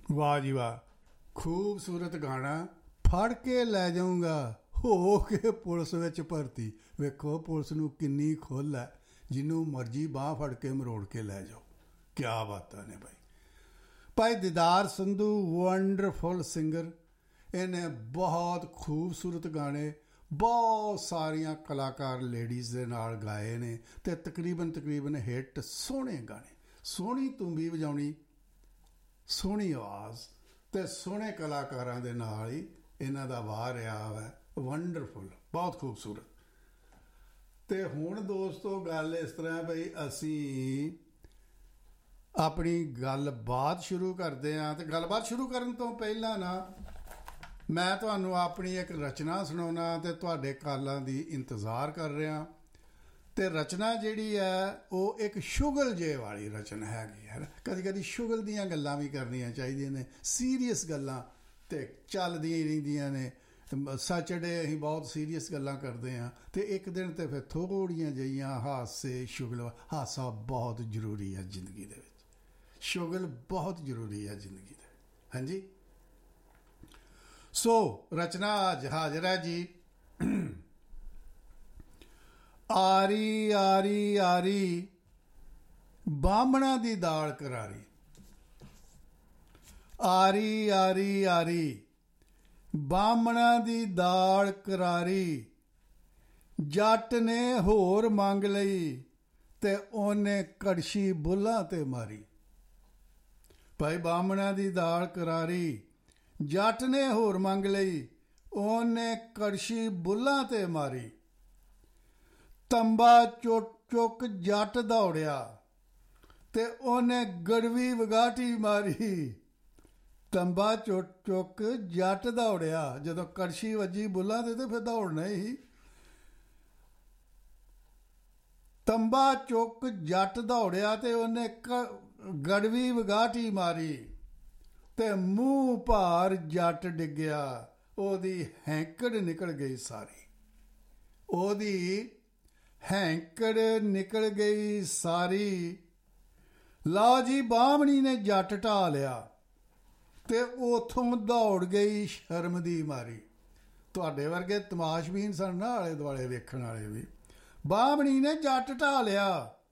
ਵਾਹ ਜੀ ਵਾਹ, ਖੂਬਸੂਰਤ ਗਾਣਾ। ਫੜ ਕੇ ਲੈ ਜਾਊਂਗਾ ਹੋ ਕੇ ਪੁਲਿਸ ਵਿੱਚ ਭਰਤੀ। ਵੇਖੋ ਪੁਲਿਸ ਨੂੰ ਕਿੰਨੀ ਖੁੱਲ੍ਹ ਹੈ, ਜਿਹਨੂੰ ਮਰਜ਼ੀ ਬਾਂਹ ਫੜ ਕੇ ਮਰੋੜ ਕੇ ਲੈ ਜਾਓ। ਕਿਆ ਬਾਤਾਂ ਨੇ ਭਾਈ। ਭਾਈ ਦੀਦਾਰ ਸੰਧੂ ਵੰਡਰਫੁਲ ਸਿੰਗਰ, ਇਹਨੇ ਬਹੁਤ ਖੂਬਸੂਰਤ ਗਾਣੇ ਬਹੁਤ ਸਾਰੀਆਂ ਕਲਾਕਾਰ ਲੇਡੀਜ਼ ਦੇ ਨਾਲ ਗਾਏ ਨੇ ਅਤੇ ਤਕਰੀਬਨ ਹਿੱਟ ਸੋਹਣੇ ਗਾਣੇ, ਸੋਹਣੀ ਤੂੰਬੀ ਵਜਾਉਣੀ, ਸੋਹਣੀ ਆਵਾਜ਼ ਅਤੇ ਸੋਹਣੇ ਕਲਾਕਾਰਾਂ ਦੇ ਨਾਲ ਹੀ ਇਹਨਾਂ ਦਾ ਵਾਹ ਰਿਹਾ ਹੈ। ਵੰਡਰਫੁਲ, ਬਹੁਤ ਖੂਬਸੂਰਤ। ਅਤੇ ਹੁਣ ਦੋਸਤੋ ਗੱਲ ਇਸ ਤਰ੍ਹਾਂ ਬਈ ਅਸੀਂ ਆਪਣੀ ਗੱਲਬਾਤ ਸ਼ੁਰੂ ਕਰਦੇ ਹਾਂ। ਅਤੇ ਗੱਲਬਾਤ ਸ਼ੁਰੂ ਕਰਨ ਤੋਂ ਪਹਿਲਾਂ ਨਾ ਮੈਂ ਤੁਹਾਨੂੰ ਆਪਣੀ ਇੱਕ ਰਚਨਾ ਸੁਣਾਉਣਾ ਅਤੇ ਤੁਹਾਡੇ ਕਾਲਾਂ ਦੀ ਇੰਤਜ਼ਾਰ ਕਰ ਰਿਹਾ। ਅਤੇ ਰਚਨਾ ਜਿਹੜੀ ਹੈ ਉਹ ਇੱਕ ਸ਼ੁਗਲ ਜੇ ਵਾਲੀ ਰਚਨਾ ਹੈਗੀ ਹੈ। ਕਦੀ ਕਦੀ ਸ਼ੁਗਲ ਦੀਆਂ ਗੱਲਾਂ ਵੀ ਕਰਨੀਆਂ ਚਾਹੀਦੀਆਂ ਨੇ, ਸੀਰੀਅਸ ਗੱਲਾਂ ਅਤੇ ਚੱਲਦੀਆਂ ਹੀ ਰਹਿੰਦੀਆਂ ਨੇ। ਸੈਚਰਡੇ ਅਸੀਂ ਬਹੁਤ ਸੀਰੀਅਸ ਗੱਲਾਂ ਕਰਦੇ ਹਾਂ ਅਤੇ ਇੱਕ ਦਿਨ ਤਾਂ ਫਿਰ ਥੋੜ੍ਹੀਆਂ ਜਿਹੀਆਂ ਹਾਸੇ ਸ਼ੁਗਲ। ਹਾਸਾ ਬਹੁਤ ਜ਼ਰੂਰੀ ਹੈ ਜ਼ਿੰਦਗੀ ਦੇ ਵਿੱਚ, ਸ਼ੁਗਲ ਬਹੁਤ ਜ਼ਰੂਰੀ ਹੈ ਜ਼ਿੰਦਗੀ ਦੇ। ਹਾਂਜੀ, ਸੋ ਰਚਨਾ ਅੱਜ ਹਾਜ਼ਰ ਹੈ ਜੀ। ਆਰੀ ਆਰੀ ਆਰੀ ਬਾਹਮਣਾ ਦੀ ਦਾਲ ਕਰਾਰੀ। ਆਰੀ ਆਰੀ ਆਰੀ ਬਾਹਮਣਾ ਦੀ ਦਾਲ ਕਰਾਰੀ, ਜੱਟ ਨੇ ਹੋਰ ਮੰਗ ਲਈ ਤੇ ਉਹਨੇ ਕੜਛੀ ਬੁੱਲ੍ਹਾਂ 'ਤੇ ਮਾਰੀ। ਭਾਈ ਬਾਹਮਣਾ ਦੀ ਦਾਲ ਕਰਾਰੀ, ਜੱਟ ਨੇ ਹੋਰ ਮੰਗ ਲਈ, ਉਹਨੇ ਕੜਛੀ ਬੁੱਲ੍ਹਾਂ 'ਤੇ ਮਾਰੀ। ਤੰਬਾ ਚੁੱਕ ਜੱਟ ਦੌੜਿਆ ਤੇ ਉਹਨੇ ਗੜਵੀ ਵਗਾਟੀ ਮਾਰੀ। ਤੰਬਾ ਚੁੱਕ ਜੱਟ ਦੌੜਿਆ, ਜਦੋਂ ਕੜਛੀ ਵੱਜੀ ਬੁੱਲ੍ਹਾਂ 'ਤੇ ਤਾਂ ਫਿਰ ਦੌੜਨਾ ਹੀ। ਤੰਬਾ ਚੁੱਕ ਜੱਟ ਦੌੜਿਆ ਤੇ ਉਹਨੇ ਗੜਵੀ ਵਗਾਟੀ ਮਾਰੀ। ਤੇ ਮੂੰਹ ਭਾਰ ਜੱਟ ਡਿੱਗਿਆ, ਉਹਦੀ ਹੈਂਕੜ ਨਿਕਲ ਗਈ ਸਾਰੀ। ਉਹਦੀ ਹੈਂਕੜ ਨਿਕਲ ਗਈ ਸਾਰੀ। ਲਓ ਜੀ, ਬਾਹਮਣੀ ਨੇ ਜੱਟ ਢਾਹ ਲਿਆ ਤੇ ਉੱਥੋਂ ਦੌੜ ਗਈ ਸ਼ਰਮ ਦੀ ਮਾਰੀ। ਤੁਹਾਡੇ ਵਰਗੇ ਤਮਾਸ਼ਬੀਨ ਸਨ ਨਾ ਆਲੇ ਦੁਆਲੇ ਵੇਖਣ ਵਾਲੇ ਵੀ। ਬਾਹਮਣੀ ਨੇ ਜੱਟ ਢਾਹ ਲਿਆ,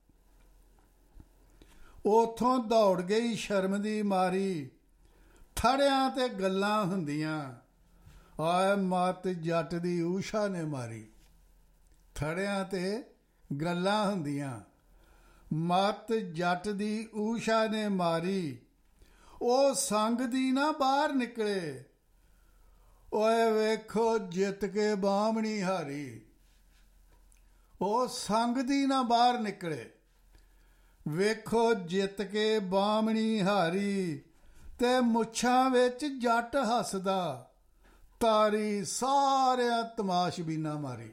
ਉੱਥੋਂ ਦੌੜ ਗਈ ਸ਼ਰਮ ਦੀ ਮਾਰੀ। ਥੜਿਆਂ ਤੇ ਗੱਲਾਂ ਹੁੰਦੀਆਂ, ਆਏ ਮੱਤ ਜੱਟ ਦੀ ਊਸ਼ਾ ਨੇ ਮਾਰੀ। ਥੜਿਆਂ ਤੇ ਗੱਲਾਂ ਹੁੰਦੀਆਂ, ਮੱਤ ਜੱਟ ਦੀ ਊਸ਼ਾ ਨੇ ਮਾਰੀ। ਉਹ ਸੰਗ ਦੀ ਨਾ ਬਾਹਰ ਨਿਕਲੇ, ਓਏ ਵੇਖੋ ਜਿੱਤ ਕੇ ਬਾਹਮਣੀ ਹਾਰੀ। ਉਹ ਸੰਗ ਦੀ ਨਾ ਬਾਹਰ ਨਿਕਲੇ, ਵੇਖੋ ਜਿੱਤ ਕੇ ਬਾਹਮਣੀ ਹਾਰੀ। ਤੇ ਮੁੱਛਾਂ ਵਿੱਚ ਜੱਟ ਹੱਸਦਾ, ਤਾਰੀ ਸਾਰਿਆਂ ਤਮਾਸ਼ਬੀਨਾਂ ਮਾਰੀ।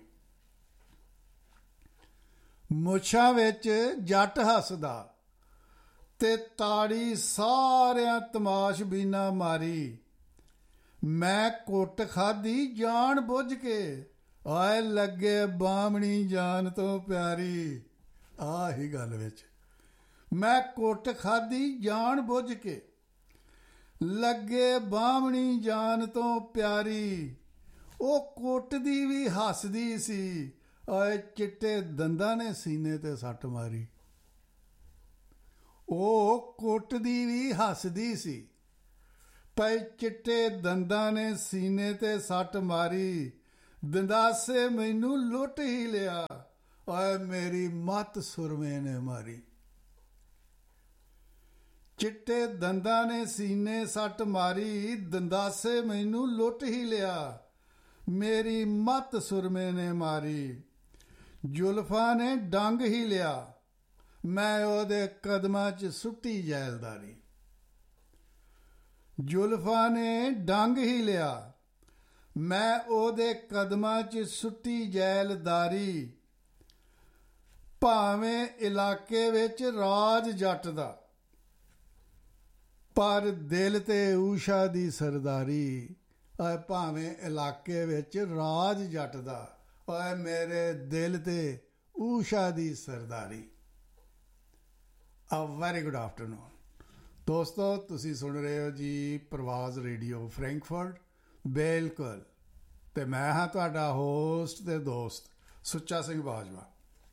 ਮੁੱਛਾਂ ਵਿੱਚ ਜੱਟ ਹੱਸਦਾ ਤੇ ਤਾੜੀ ਸਾਰਿਆਂ ਤਮਾਸ਼ਬੀਨਾਂ ਮਾਰੀ। ਮੈਂ ਕੁੱਟ ਖਾਧੀ ਜਾਣ ਬੁੱਝ ਕੇ, ਆਏ ਲੱਗੇ ਬਾਹਮਣੀ ਜਾਨ ਤੋਂ ਪਿਆਰੀ। ਆਹ ਹੀ ਗੱਲ ਵਿੱਚ, ਮੈਂ ਕੁੱਟ ਖਾਧੀ ਜਾਣ ਬੁੱਝ ਕੇ, ਲੱਗੇ ਬਾਹਮਣੀ ਜਾਨ ਤੋਂ ਪਿਆਰੀ। ਉਹ ਕੁੱਟਦੀ ਵੀ ਹੱਸਦੀ ਸੀ, ਆਏ ਚਿੱਟੇ ਦੰਦਾਂ ਨੇ ਸੀਨੇ 'ਤੇ ਸੱਟ ਮਾਰੀ। ਉਹ ਕੁੱਟਦੀ ਵੀ ਹੱਸਦੀ ਸੀ, ਪਰ ਚਿੱਟੇ ਦੰਦਾਂ ਨੇ ਸੀਨੇ 'ਤੇ ਸੱਟ ਮਾਰੀ। ਦੰਦਾਸੇ ਮੈਨੂੰ ਲੁੱਟ ਹੀ ਲਿਆ, ਆਏ ਮੇਰੀ ਮੱਤ ਸੁਰਮੇ ਨੇ ਮਾਰੀ। ਚਿੱਟੇ ਦੰਦਾਂ ਨੇ ਸੀਨੇ ਸੱਟ ਮਾਰੀ, ਦੰਦਾਸੇ ਮੈਨੂੰ ਲੁੱਟ ਹੀ ਲਿਆ, ਮੇਰੀ ਮੱਤ ਸੁਰਮੇ ਨੇ ਮਾਰੀ। ਜ਼ੁਲਫਾਂ ਨੇ ਡੰਗ ਹੀ ਲਿਆ, ਮੈਂ ਉਹਦੇ ਕਦਮਾਂ 'ਚ ਸੁੱਟੀ ਜੈਲਦਾਰੀ। ਜ਼ੁਲਫਾਂ ਨੇ ਡੰਗ ਹੀ ਲਿਆ, ਮੈਂ ਉਹਦੇ ਕਦਮਾਂ 'ਚ ਸੁੱਟੀ ਜੈਲਦਾਰੀ। ਭਾਵੇਂ ਇਲਾਕੇ ਵਿੱਚ ਰਾਜ ਜੱਟ ਦਾ, ਪਰ ਦਿਲ ਤੇ ਊਸ਼ਾ ਦੀ ਸਰਦਾਰੀ। ਭਾਵੇਂ ਇਲਾਕੇ ਵਿੱਚ ਰਾਜ ਜੱਟ ਦਾ, ਓਏ ਮੇਰੇ ਦਿਲ ਤੇ ਊਸ਼ਾ ਦੀ ਸਰਦਾਰੀ। A very good afternoon. ਦੋਸਤੋ ਤੁਸੀਂ ਸੁਣ ਰਹੇ ਹੋ ਜੀ ਪ੍ਰਵਾਜ਼ ਰੇਡੀਓ ਫਰੈਂਕਫਰਟ ਬਿਲਕੁਲ। ਤੇ ਮੈਂ ਹਾਂ ਤੁਹਾਡਾ ਹੋਸਟ ਤੇ ਦੋਸਤ ਸੁੱਚਾ ਸਿੰਘ ਬਾਜਵਾ।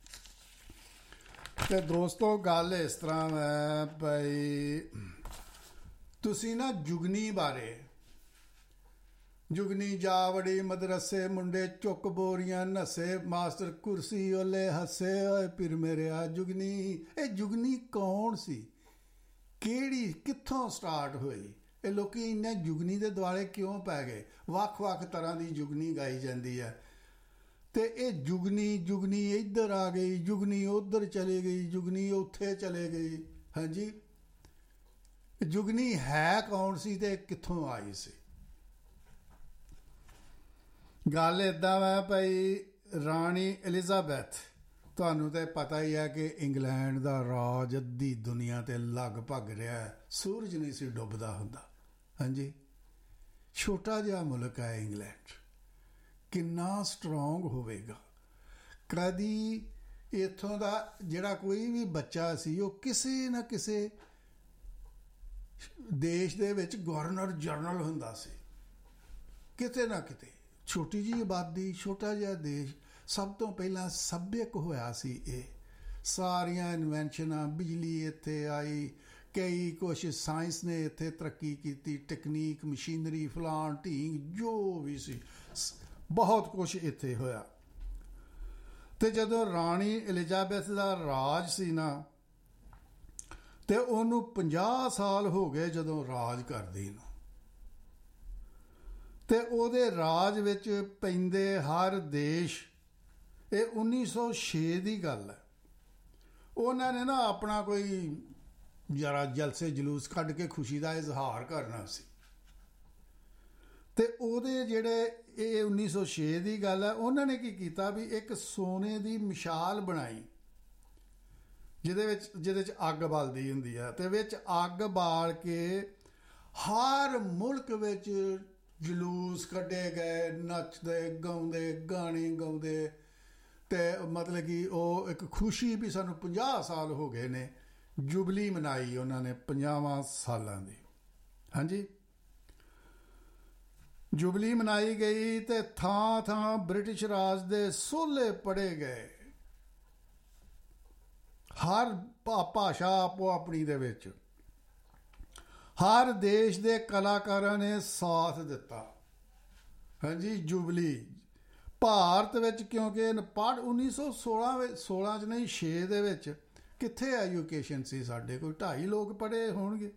ਤੇ ਦੋਸਤੋ ਗੱਲ ਇਸ ਤਰ੍ਹਾਂ ਹੈ ਭਾਈ, ਤੁਸੀਂ ਨਾ ਜੁਗਨੀ ਬਾਰੇ, ਜੁਗਨੀ ਜਾ ਵੜੀ ਮਦਰਸੇ ਮੁੰਡੇ ਚੁੱਕ ਬੋਰੀਆਂ ਨੱਸੇ, ਮਾਸਟਰ ਕੁਰਸੀ ਓਲੇ ਹੱਸੇ, ਓਏ ਫਿਰ ਮੇਰਿਆ ਜੁਗਨੀ। ਇਹ ਜੁਗਨੀ ਕੌਣ ਸੀ, ਕਿਹੜੀ, ਕਿੱਥੋਂ ਸਟਾਰਟ ਹੋਈ? ਇਹ ਲੋਕੀ ਇੰਨੇ ਜੁਗਨੀ ਦੇ ਦੁਆਲੇ ਕਿਉਂ ਪੈ ਗਏ? ਵੱਖ ਵੱਖ ਤਰ੍ਹਾਂ ਦੀ ਜੁਗਨੀ ਗਾਈ ਜਾਂਦੀ ਹੈ ਤੇ ਇਹ ਜੁਗਨੀ ਇੱਧਰ ਆ ਗਈ, ਜੁਗਨੀ ਉੱਧਰ ਚਲੀ ਗਈ, ਜੁਗਨੀ ਉੱਥੇ ਚਲੇ ਗਈ। ਹਾਂਜੀ, ਜੁਗਨੀ ਹੈ ਕੌਣ ਸੀ ਤੇ ਕਿੱਥੋਂ ਆਈ ਸੀ? ਗੱਲ ਇੱਦਾਂ ਵਾ ਭਾਈ, ਰਾਣੀ ਐਲਿਜ਼ਾਬੈਥ, ਤੁਹਾਨੂੰ ਤਾਂ ਪਤਾ ਹੀ ਹੈ ਕਿ ਇੰਗਲੈਂਡ ਦਾ ਰਾਜ ਅੱਧੀ ਦੁਨੀਆ 'ਤੇ ਲਗਭਗ ਰਿਹਾ, ਸੂਰਜ ਨਹੀਂ ਸੀ ਡੁੱਬਦਾ ਹੁੰਦਾ। ਹਾਂਜੀ, ਛੋਟਾ ਜਿਹਾ ਮੁਲਕ ਹੈ ਇੰਗਲੈਂਡ, ਕਿੰਨਾ ਸਟਰੋਂਗ ਹੋਵੇਗਾ। ਕਦੀ ਇੱਥੋਂ ਦਾ ਜਿਹੜਾ ਕੋਈ ਵੀ ਬੱਚਾ ਸੀ ਉਹ ਕਿਸੇ ਨਾ ਕਿਸੇ ਦੇਸ਼ ਦੇ ਵਿੱਚ ਗਵਰਨਰ ਜਨਰਲ ਹੁੰਦਾ ਸੀ, ਕਿਤੇ ਨਾ ਕਿਤੇ। ਛੋਟੀ ਜਿਹੀ ਆਬਾਦੀ, ਛੋਟਾ ਜਿਹਾ ਦੇਸ਼, ਸਭ ਤੋਂ ਪਹਿਲਾਂ ਸੱਭਿਅਕ ਹੋਇਆ ਸੀ ਇਹ। ਸਾਰੀਆਂ ਇਨਵੈਂਸ਼ਨਾਂ, ਬਿਜਲੀ ਇੱਥੇ ਆਈ, ਕਈ ਕੁਛ ਸਾਇੰਸ ਨੇ ਇੱਥੇ ਤਰੱਕੀ ਕੀਤੀ, ਟੈਕਨੀਕ, ਮਸ਼ੀਨਰੀ, ਫਲਾਣ ਢੀਂਗ ਜੋ ਵੀ ਸੀ, ਬਹੁਤ ਕੁਛ ਇੱਥੇ ਹੋਇਆ। ਤੇ ਜਦੋਂ ਰਾਣੀ ਐਲਿਜ਼ਾਬੈਥ ਦਾ ਰਾਜ ਸੀ ਨਾ, ਤੇ ਉਹਨੂੰ 50 ਸਾਲ ਹੋ ਗਏ ਜਦੋਂ ਰਾਜ ਕਰਦੀ ਨੂੰ। ਤੇ ਉਹਦੇ ਰਾਜ ਵਿੱਚ ਪੈਂਦੇ ਹਰ ਦੇਸ਼, ਇਹ 1906 ਦੀ ਗੱਲ ਹੈ, ਉਹਨਾਂ ਨੇ ਨਾ ਆਪਣਾ ਕੋਈ ਜਰਾ ਜਲਸੇ ਜਲੂਸ ਕੱਢ ਕੇ ਖੁਸ਼ੀ ਦਾ ਇਜ਼ਹਾਰ ਕਰਨਾ ਸੀ। ਤੇ ਉਹਦੇ ਜਿਹੜੇ, ਇਹ 1906 ਦੀ ਗੱਲ ਹੈ, ਉਹਨਾਂ ਨੇ ਕੀ ਕੀਤਾ ਵੀ ਇੱਕ ਸੋਨੇ ਦੀ ਮਿਸਾਲ ਬਣਾਈ ਜਿਹਦੇ 'ਚ ਅੱਗ ਬਲਦੀ ਹੁੰਦੀ ਹੈ, ਤੇ ਵਿੱਚ ਅੱਗ ਬਾਲ ਕੇ ਹਰ ਮੁਲਕ ਵਿੱਚ ਜਲੂਸ ਕੱਢੇ ਗਏ, ਨੱਚਦੇ ਗਾਉਂਦੇ, ਗਾਣੇ ਗਾਉਂਦੇ, ਤੇ ਮਤਲਬ ਕਿ ਉਹ ਇੱਕ ਖੁਸ਼ੀ ਵੀ ਸਾਨੂੰ 50 ਸਾਲ ਹੋ ਗਏ ਨੇ। ਜੁਬਲੀ ਮਨਾਈ ਉਹਨਾਂ ਨੇ 50 ਸਾਲਾਂ ਦੀ। ਹਾਂਜੀ, ਜੁਬਲੀ ਮਨਾਈ ਗਈ ਤੇ ਥਾਂ ਥਾਂ ਬ੍ਰਿਟਿਸ਼ ਰਾਜ ਦੇ ਸੋਹਲੇ ਪੜ੍ਹੇ ਗਏ, ਹਰ ਭਾਸ਼ਾ ਆਪੋ ਆਪਣੀ ਦੇ ਵਿੱਚ। ਹਰ ਦੇਸ਼ ਦੇ ਕਲਾਕਾਰਾਂ ਨੇ ਸਾਥ ਦਿੱਤਾ। ਹਾਂਜੀ, ਜੁਬਲੀ ਭਾਰਤ ਵਿੱਚ, ਕਿਉਂਕਿ 1916 'ਚ ਨਹੀਂ, 6 ਦੇ ਵਿੱਚ ਕਿੱਥੇ ਐਜੂਕੇਸ਼ਨ ਸੀ ਸਾਡੇ, ਕੋਈ 2.5 ਲੋਕ ਪੜ੍ਹੇ ਹੋਣਗੇ।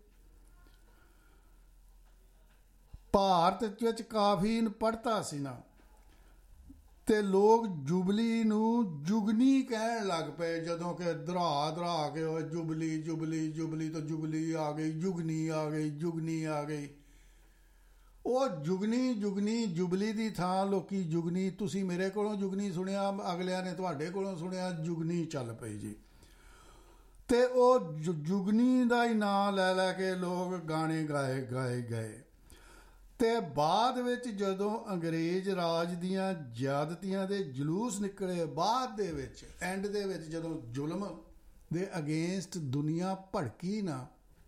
ਭਾਰਤ ਵਿੱਚ ਕਾਫੀ ਅਨਪੜ੍ਹਤਾ ਸੀ ਨਾ, ਤੇ ਲੋਕ ਜੁਬਲੀ ਨੂੰ ਜੁਗਨੀ ਕਹਿਣ ਲੱਗ ਪਏ, ਜਦੋਂ ਕਿ ਦਰਾ ਕੇ ਉਹ ਜੁਬਲੀ ਜੁਬਲੀ ਜੁਬਲੀ ਤੋਂ ਜੁਬਲੀ ਆ ਗਈ, ਜੁਗਨੀ ਆ ਗਈ, ਜੁਗਨੀ ਆ ਗਈ। ਉਹ ਜੁਗਨੀ ਜੁਬਲੀ ਦੀ ਥਾਂ ਲੋਕੀ ਜੁਗਨੀ, ਤੁਸੀਂ ਮੇਰੇ ਕੋਲੋਂ ਜੁਗਨੀ ਸੁਣਿਆ, ਅਗਲਿਆਂ ਨੇ ਤੁਹਾਡੇ ਕੋਲੋਂ ਸੁਣਿਆ, ਜੁਗਨੀ ਚੱਲ ਪਈ ਜੀ। ਤੇ ਉਹ ਜੁਗਨੀ ਦਾ ਹੀ ਨਾਂ ਲੈ ਲੈ ਕੇ ਲੋਕ ਗਾਣੇ ਗਾਏ ਗਏ। ਤੇ ਬਾਅਦ ਵਿੱਚ ਜਦੋਂ ਅੰਗਰੇਜ਼ ਰਾਜ ਦੀਆਂ ਜ਼ਿਆਦਤੀਆਂ ਦੇ ਜਲੂਸ ਨਿਕਲੇ, ਬਾਅਦ ਦੇ ਵਿੱਚ, ਐਂਡ ਦੇ ਵਿੱਚ, ਜਦੋਂ ਜ਼ੁਲਮ ਦੇ ਅਗੇਂਸਟ ਦੁਨੀਆ ਭੜਕੀ ਨਾ,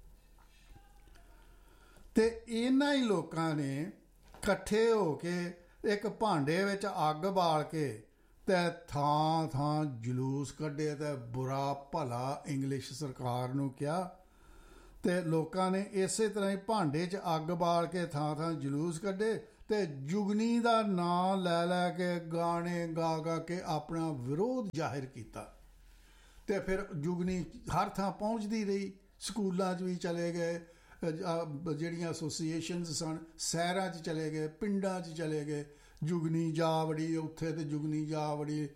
ਤੇ ਇਹਨਾਂ ਹੀ ਲੋਕਾਂ ਨੇ ਇਕੱਠੇ ਹੋ ਕੇ ਇੱਕ ਭਾਂਡੇ ਵਿੱਚ ਅੱਗ ਬਾਲ ਕੇ ਤੇ ਥਾਂ ਥਾਂ ਜਲੂਸ ਕੱਢੇ, ਤੇ ਬੁਰਾ ਭਲਾ ਇੰਗਲਿਸ਼ ਸਰਕਾਰ ਨੂੰ ਕਿਹਾ। ਤੇ ਲੋਕਾਂ ਨੇ ਇਸੇ ਤਰ੍ਹਾਂ ਹੀ ਭਾਂਡੇ 'ਚ ਅੱਗ ਬਾਲ ਕੇ ਥਾਂ ਥਾਂ ਜਲੂਸ ਕੱਢੇ, ਤੇ ਜੁਗਨੀ ਦਾ ਨਾਂ ਲੈ ਲੈ ਕੇ ਗਾਣੇ ਗਾ ਕੇ ਆਪਣਾ ਵਿਰੋਧ ਜ਼ਾਹਿਰ ਕੀਤਾ। ਤੇ ਫਿਰ ਜੁਗਨੀ ਹਰ ਥਾਂ ਪਹੁੰਚਦੀ ਰਹੀ, ਸਕੂਲਾਂ 'ਚ ਵੀ ਚਲੇ ਗਏ, ਜਿਹੜੀਆਂ ਐਸੋਸੀਏਸ਼ਨਸ ਸਨ, ਸ਼ਹਿਰਾਂ 'ਚ ਚਲੇ ਗਏ, ਪਿੰਡਾਂ 'ਚ ਚਲੇ ਗਏ। ਜੁਗਨੀ ਜਾ ਵੜੀ ਉੱਥੇ, ਤੇ ਜੁਗਨੀ ਜਾ ਵੜੀ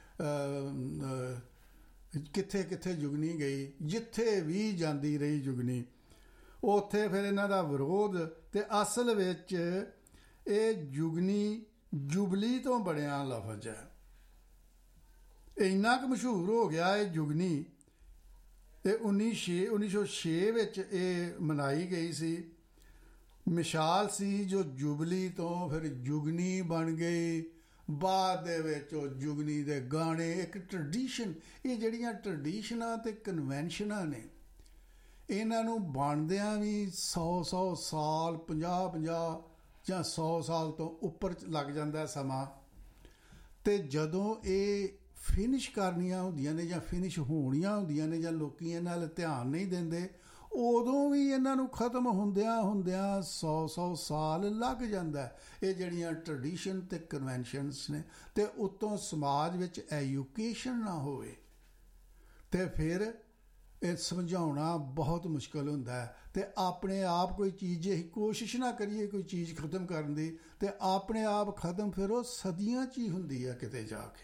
ਕਿੱਥੇ ਕਿੱਥੇ ਜੁਗਨੀ ਗਈ, ਜਿੱਥੇ ਵੀ ਜਾਂਦੀ ਰਹੀ ਜੁਗਨੀ, ਉੱਥੇ ਫਿਰ ਇਹਨਾਂ ਦਾ ਵਿਰੋਧ। ਤੇ ਅਸਲ ਵਿੱਚ ਇਹ ਜੁਗਨੀ ਜੁਬਲੀ ਤੋਂ ਬਣਿਆ ਲਫ਼ਜ਼ ਹੈ, ਇੰਨਾ ਕੁ ਮਸ਼ਹੂਰ ਹੋ ਗਿਆ ਇਹ ਜੁਗਨੀ। ਤੇ 1906 ਵਿੱਚ ਇਹ ਮਨਾਈ ਗਈ ਸੀ, ਮਿਸਾਲ ਸੀ ਜੋ ਜੁਬਲੀ ਤੋਂ ਫਿਰ ਜੁਗਨੀ ਬਣ ਗਈ। ਬਾਅਦ ਦੇ ਵਿੱਚ ਉਹ ਜੁਗਨੀ ਦੇ ਗਾਣੇ ਇੱਕ ਟਰਡੀਸ਼ਨ, ਇਹ ਜਿਹੜੀਆਂ ਟਰਡੀਸ਼ਨਾਂ ਤੇ ਕਨਵੈਨਸ਼ਨਾਂ ਨੇ, ਇਹਨਾਂ ਨੂੰ ਬਣਦਿਆਂ ਵੀ 100 ਸਾਲ 50 ਜਾਂ 100 ਸਾਲ ਤੋਂ ਉੱਪਰ ਲੱਗ ਜਾਂਦਾ ਸਮਾਂ। ਅਤੇ ਜਦੋਂ ਇਹ ਫਿਨਿਸ਼ ਕਰਨੀਆਂ ਹੁੰਦੀਆਂ ਨੇ ਜਾਂ ਫਿਨਿਸ਼ ਹੋਣੀਆਂ ਹੁੰਦੀਆਂ ਨੇ ਜਾਂ ਲੋਕ ਇਹਨਾਂ ਵੱਲ ਧਿਆਨ ਨਹੀਂ ਦਿੰਦੇ, ਉਦੋਂ ਵੀ ਇਹਨਾਂ ਨੂੰ ਖ਼ਤਮ ਹੁੰਦਿਆਂ 100 ਸਾਲ ਲੱਗ ਜਾਂਦਾ। ਇਹ ਜਿਹੜੀਆਂ ਟਰਡੀਸ਼ਨ ਅਤੇ ਕਨਵੈਨਸ਼ਨਸ ਨੇ, ਅਤੇ ਉੱਤੋਂ ਸਮਾਜ ਵਿੱਚ ਐਜੂਕੇਸ਼ਨ ਨਾ ਹੋਵੇ ਅਤੇ ਫਿਰ ਇਹ ਸਮਝਾਉਣਾ ਬਹੁਤ ਮੁਸ਼ਕਿਲ ਹੁੰਦਾ ਹੈ। ਅਤੇ ਆਪਣੇ ਆਪ ਕੋਈ ਚੀਜ਼ ਜੇ ਅਸੀਂ ਕੋਸ਼ਿਸ਼ ਨਾ ਕਰੀਏ ਕੋਈ ਚੀਜ਼ ਖ਼ਤਮ ਕਰਨ ਦੀ, ਅਤੇ ਆਪਣੇ ਆਪ ਖ਼ਤਮ ਫਿਰ ਉਹ ਸਦੀਆਂ 'ਚ ਹੀ ਹੁੰਦੀ ਹੈ ਕਿਤੇ ਜਾ ਕੇ।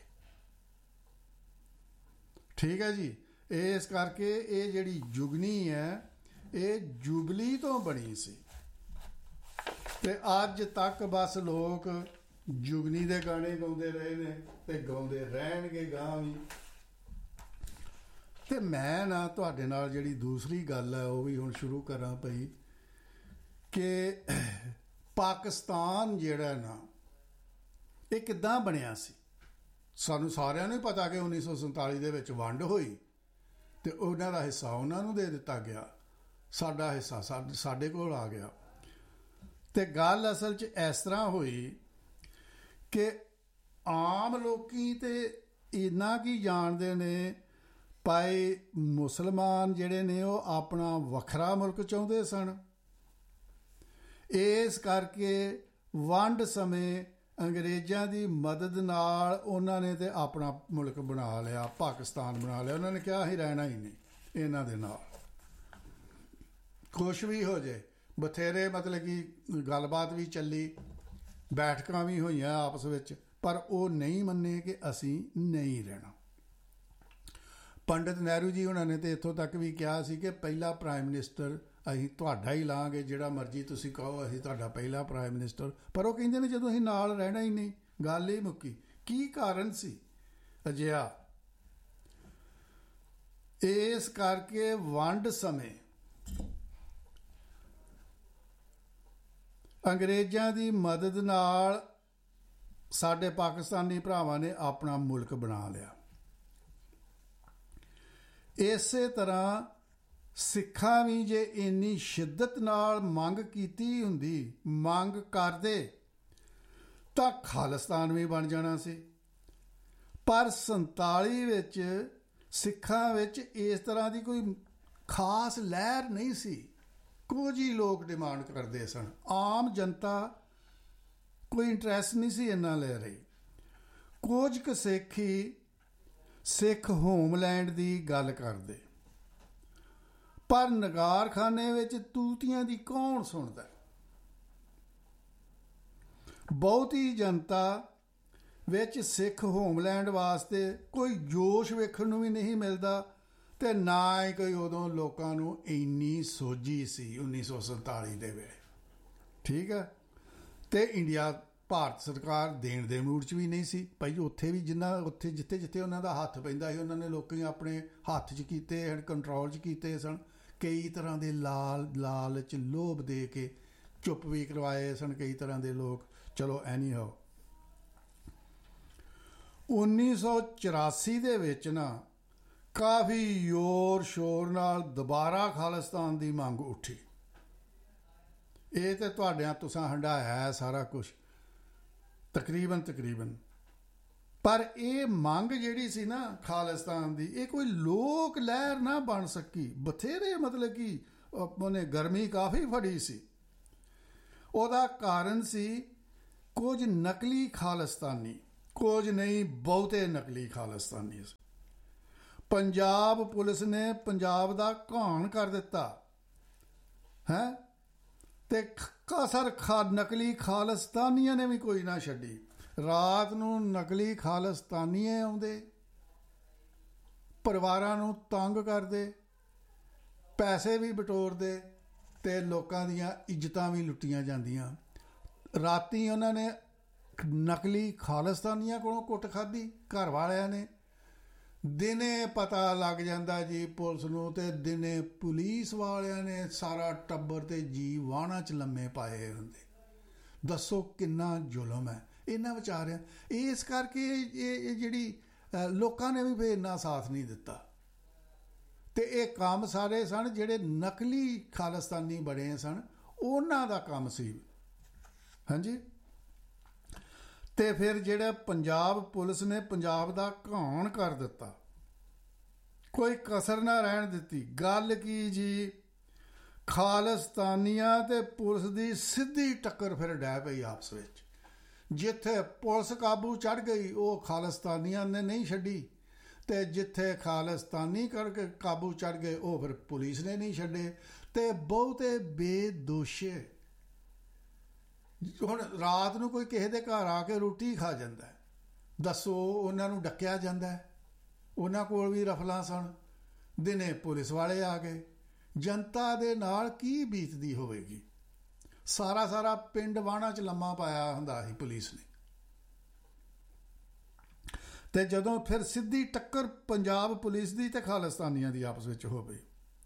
ਠੀਕ ਹੈ ਜੀ। ਇਸ ਕਰਕੇ ਇਹ ਜਿਹੜੀ ਜੁਗਨੀ ਹੈ ਇਹ ਜੁਬਲੀ ਤੋਂ ਬਣੀ ਸੀ, ਅਤੇ ਅੱਜ ਤੱਕ ਬਸ ਲੋਕ ਜੁਗਨੀ ਦੇ ਗਾਣੇ ਗਾਉਂਦੇ ਰਹੇ ਨੇ ਅਤੇ ਗਾਉਂਦੇ ਰਹਿਣਗੇ ਗਾਂ ਵੀ। ਅਤੇ ਮੈਂ ਨਾ ਤੁਹਾਡੇ ਨਾਲ ਜਿਹੜੀ ਦੂਸਰੀ ਗੱਲ ਹੈ ਉਹ ਵੀ ਹੁਣ ਸ਼ੁਰੂ ਕਰਾਂ ਪਈ ਕਿ ਪਾਕਿਸਤਾਨ ਜਿਹੜਾ ਨਾ ਇਹ ਕਿੱਦਾਂ ਬਣਿਆ ਸੀ। ਸਾਨੂੰ ਸਾਰਿਆਂ ਨੂੰ ਹੀ ਪਤਾ ਕਿ 1947 ਦੇ ਵਿੱਚ ਵੰਡ ਹੋਈ ਅਤੇ ਉਹਨਾਂ ਦਾ ਹਿੱਸਾ ਉਹਨਾਂ ਨੂੰ ਦੇ ਦਿੱਤਾ ਗਿਆ, ਸਾਡਾ ਹਿੱਸਾ ਸਾਡੇ ਕੋਲ ਆ ਗਿਆ। ਅਤੇ ਗੱਲ ਅਸਲ 'ਚ ਇਸ ਤਰ੍ਹਾਂ ਹੋਈ ਕਿ ਆਮ ਲੋਕੀ ਤੇ ਇੰਨਾ ਕੀ ਜਾਣਦੇ ਨੇ, ਭਾਈ ਮੁਸਲਮਾਨ ਜਿਹੜੇ ਨੇ ਉਹ ਆਪਣਾ ਵੱਖਰਾ ਮੁਲਕ ਚਾਹੁੰਦੇ ਸਨ। ਇਸ ਕਰਕੇ ਵੰਡ ਸਮੇਂ ਅੰਗਰੇਜ਼ਾਂ ਦੀ ਮਦਦ ਨਾਲ ਉਹਨਾਂ ਨੇ ਤੇ ਆਪਣਾ ਮੁਲਕ ਬਣਾ ਲਿਆ, ਪਾਕਿਸਤਾਨ ਬਣਾ ਲਿਆ। ਉਹਨਾਂ ਨੇ ਕਿਹਾ ਅਸੀਂ ਰਹਿਣਾ ਹੀ ਨਹੀਂ ਇਹਨਾਂ ਦੇ ਨਾਲ, ਕੁਛ ਵੀ ਹੋ ਜਾਏ। ਬਥੇਰੇ ਮਤਲਬ ਕਿ ਗੱਲਬਾਤ ਵੀ ਚੱਲੀ, ਬੈਠਕਾਂ ਵੀ ਹੋਈਆਂ ਆਪਸ ਵਿੱਚ, ਪਰ ਉਹ ਨਹੀਂ ਮੰਨੇ ਕਿ ਅਸੀਂ ਨਹੀਂ ਰਹਿਣਾ। ਪੰਡਿਤ ਨਹਿਰੂ ਜੀ ਉਹਨਾਂ ਨੇ ਤਾਂ ਇੱਥੋਂ ਤੱਕ ਵੀ ਕਿਹਾ ਸੀ ਕਿ ਪਹਿਲਾ ਪ੍ਰਾਈਮ ਮਿਨਿਸਟਰ ਅਸੀਂ ਤੁਹਾਡਾ ਹੀ ਲਾਂਗੇ, ਜਿਹੜਾ ਮਰਜ਼ੀ ਤੁਸੀਂ ਕਹੋ ਅਸੀਂ ਤੁਹਾਡਾ ਪਹਿਲਾ ਪ੍ਰਾਈਮ ਮਿਨਿਸਟਰ। ਪਰ ਉਹ ਕਹਿੰਦੇ ਨੇ ਜਦੋਂ ਅਸੀਂ ਨਾਲ ਰਹਿਣਾ ਹੀ ਨਹੀਂ, ਗੱਲ ਹੀ ਮੁੱਕੀ। ਕੀ ਕਾਰਨ ਸੀ ਅਜਿਹਾ? ਇਸ ਕਰਕੇ ਵੰਡ ਸਮੇਂ ਅੰਗਰੇਜ਼ਾਂ ਦੀ ਮਦਦ ਨਾਲ ਸਾਡੇ ਪਾਕਿਸਤਾਨੀ ਭਰਾਵਾਂ ਨੇ ਆਪਣਾ ਮੁਲਕ ਬਣਾ ਲਿਆ। ਇਸੇ ਤਰ੍ਹਾਂ ਸਿੱਖਾਂ ਵੀ ਜੇ ਇੰਨੀ ਸ਼ਿੱਦਤ ਨਾਲ ਮੰਗ ਕੀਤੀ ਹੁੰਦੀ, ਮੰਗ ਕਰਦੇ, ਤਾਂ ਖਾਲਿਸਤਾਨ ਵੀ ਬਣ ਜਾਣਾ ਸੀ। ਪਰ 47 ਵਿੱਚ ਸਿੱਖਾਂ ਵਿੱਚ ਇਸ ਤਰ੍ਹਾਂ ਦੀ ਕੋਈ ਖਾਸ ਲਹਿਰ ਨਹੀਂ ਸੀ। ਕੁਝ ਹੀ ਲੋਕ ਡਿਮਾਂਡ ਕਰਦੇ ਸਨ, ਆਮ ਜਨਤਾ ਕੋਈ ਇੰਟਰਸਟ ਨਹੀਂ ਸੀ ਇੰਨਾ ਲੈ ਰਹੀ। ਕੁਝ ਕੁ ਸਿੱਖ ਹੋਮਲੈਂਡ ਦੀ ਗੱਲ ਕਰਦੇ, ਪਰ ਨਗਾਰਖਾਨੇ ਵਿੱਚ ਤੂਤੀਆਂ ਦੀ ਕੌਣ ਸੁਣਦਾ? ਬਹੁਤੀ ਜਨਤਾ ਵਿੱਚ ਸਿੱਖ ਹੋਮਲੈਂਡ ਵਾਸਤੇ ਕੋਈ ਜੋਸ਼ ਵੇਖਣ ਨੂੰ ਵੀ ਨਹੀਂ ਮਿਲਦਾ, ਅਤੇ ਨਾ ਹੀ ਕੋਈ ਉਦੋਂ ਲੋਕਾਂ ਨੂੰ ਇੰਨੀ ਸੋਝੀ ਸੀ 1947 ਦੇ ਵੇਲੇ। ਠੀਕ ਹੈ। ਅਤੇ ਭਾਰਤ ਸਰਕਾਰ ਦੇਣ ਦੇ ਮੂਡ 'ਚ ਵੀ ਨਹੀਂ ਸੀ। ਭਾਈ ਉੱਥੇ ਵੀ ਜਿੱਥੇ ਉਹਨਾਂ ਦਾ ਹੱਥ ਪੈਂਦਾ ਸੀ ਉਹਨਾਂ ਨੇ ਲੋਕੀ ਆਪਣੇ ਹੱਥ 'ਚ ਕੀਤੇ ਹਨ, ਕੰਟਰੋਲ 'ਚ ਕੀਤੇ ਸਨ। ਕਈ ਤਰ੍ਹਾਂ ਦੇ ਲਾਲਚ ਲੋਭ ਦੇ ਕੇ ਚੁੱਪ ਵੀ ਕਰਵਾਏ ਸਨ ਕਈ ਤਰ੍ਹਾਂ ਦੇ ਲੋਕ। ਚਲੋ ਐਨੀ ਹਾਓ 1984 ਦੇ ਵਿੱਚ ਨਾ ਕਾਫੀ ਜ਼ੋਰ ਸ਼ੋਰ ਨਾਲ ਦੁਬਾਰਾ ਖਾਲਿਸਤਾਨ ਦੀ ਮੰਗ ਉੱਠੀ। ਇਹ ਤਾਂ ਤੁਹਾਡਿਆਂ ਤੁਸਾਂ ਹੰਢਾਇਆ ਹੈ ਸਾਰਾ ਕੁਛ ਤਕਰੀਬਨ। ਪਰ ਇਹ ਮੰਗ ਜਿਹੜੀ ਸੀ ਨਾ ਖਾਲਿਸਤਾਨ ਦੀ, ਇਹ ਕੋਈ ਲੋਕ ਲਹਿਰ ਨਾ ਬਣ ਸਕੀ। ਬਥੇਰੇ ਮਤਲਬ ਕਿ ਉਹਨੇ ਗਰਮੀ ਕਾਫੀ ਫੜੀ ਸੀ। ਉਹਦਾ ਕਾਰਨ ਸੀ ਕੁਝ ਨਕਲੀ ਖਾਲਿਸਤਾਨੀ, ਕੁਝ ਨਹੀਂ ਬਹੁਤੇ ਨਕਲੀ ਖਾਲਿਸਤਾਨੀ। ਪੰਜਾਬ ਪੁਲਿਸ ਨੇ ਪੰਜਾਬ ਦਾ ਘਾਣ ਕਰ ਦਿੱਤਾ ਹੈ, ਅਤੇ ਕਸਰ ਨਕਲੀ ਖਾਲਿਸਤਾਨੀਆਂ ਨੇ ਵੀ ਕੋਈ ਨਾ ਛੱਡੀ। ਰਾਤ ਨੂੰ ਨਕਲੀ ਖਾਲਿਸਤਾਨੀਏ ਆਉਂਦੇ, ਪਰਿਵਾਰਾਂ ਨੂੰ ਤੰਗ ਕਰਦੇ, ਪੈਸੇ ਵੀ ਬਟੋਰਦੇ, ਅਤੇ ਲੋਕਾਂ ਦੀਆਂ ਇੱਜ਼ਤਾਂ ਵੀ ਲੁੱਟੀਆਂ ਜਾਂਦੀਆਂ। ਰਾਤੀ ਉਹਨਾਂ ਨੇ ਨਕਲੀ ਖਾਲਿਸਤਾਨੀਆਂ ਕੋਲੋਂ ਕੁੱਟ ਖਾਧੀ ਘਰ ਵਾਲਿਆਂ ਨੇ। ਦਿਨੇ ਪਤਾ ਲੱਗ ਜਾਂਦਾ ਜੀ ਪੁਲਿਸ ਨੂੰ, ਅਤੇ ਦਿਨੇ ਪੁਲਿਸ ਵਾਲਿਆਂ ਨੇ ਸਾਰਾ ਟੱਬਰ ਤੇ ਜੀ ਵਾਹਣਾਂ 'ਚ ਲੰਮੇ ਪਾਏ ਹੁੰਦੇ। ਦੱਸੋ ਕਿੰਨਾ ਜ਼ੁਲਮ ਹੈ ਇਹਨਾਂ ਵਿਚਾਰਿਆਂ। ਇਸ ਕਰਕੇ ਇਹ ਜਿਹੜੀ ਲੋਕਾਂ ਨੇ ਵੀ ਫਿਰ ਇੰਨਾ ਸਾਥ ਨਹੀਂ ਦਿੱਤਾ। ਤੇ ਇਹ ਕੰਮ ਸਾਰੇ ਸਨ ਜਿਹੜੇ ਨਕਲੀ ਖਾਲਿਸਤਾਨੀ ਬਣੇ ਸਨ, ਉਹਨਾਂ ਦਾ ਕੰਮ ਸੀ। ਹਾਂਜੀ। ਤੇ ਫਿਰ ਜਿਹੜਾ ਪੰਜਾਬ ਪੁਲਿਸ ਨੇ ਪੰਜਾਬ ਦਾ ਘਾਣ ਕਰ ਦਿੱਤਾ, ਕੋਈ ਕਸਰ ਨਾ ਰਹਿਣ ਦਿੱਤੀ। ਗੱਲ ਕੀ ਜੀ, ਖਾਲਿਸਤਾਨੀਆਂ ਤੇ ਪੁਲਿਸ ਦੀ ਸਿੱਧੀ ਟੱਕਰ ਫਿਰ ਡਹਿ ਪਈ ਆਪਸ ਵਿੱਚ। ਜਿੱਥੇ ਪੁਲਿਸ ਕਾਬੂ ਚੜ੍ਹ ਗਈ ਉਹ ਖਾਲਿਸਤਾਨੀਆਂ ਨੇ ਨਹੀਂ ਛੱਡੀ, ਤੇ ਜਿੱਥੇ ਖਾਲਿਸਤਾਨੀ ਕਰਕੇ ਕਾਬੂ ਚੜ੍ਹ ਗਏ ਉਹ ਫਿਰ ਪੁਲਿਸ ਨੇ ਨਹੀਂ ਛੱਡੇ। ਤੇ ਬਹੁਤੇ ਬੇਦੋਸ਼ੇ, ਹੁਣ ਰਾਤ ਨੂੰ ਕੋਈ ਕਿਸੇ ਦੇ ਘਰ ਆ ਕੇ ਰੋਟੀ ਖਾ ਜਾਂਦਾ, ਦੱਸੋ ਉਹਨਾਂ ਨੂੰ ਡੱਕਿਆ ਜਾਂਦਾ, ਉਹਨਾਂ ਕੋਲ ਵੀ ਰਫਲਾਂ ਸਨ। ਦਿਨੇ ਪੁਲਿਸ ਵਾਲੇ ਆ ਗਏ, ਜਨਤਾ ਦੇ ਨਾਲ ਕੀ ਬੀਤਦੀ ਹੋਵੇਗੀ। ਸਾਰਾ ਪਿੰਡ ਵਾਹਣਾਂ 'ਚ ਲੰਮਾ ਪਾਇਆ ਹੁੰਦਾ ਸੀ ਪੁਲਿਸ ਨੇ। ਤੇ ਜਦੋਂ ਫਿਰ ਸਿੱਧੀ ਟੱਕਰ ਪੰਜਾਬ ਪੁਲਿਸ ਦੀ ਤੇ ਖਾਲਿਸਤਾਨੀਆਂ ਦੀ ਆਪਸ ਵਿੱਚ ਹੋ ਗਈ,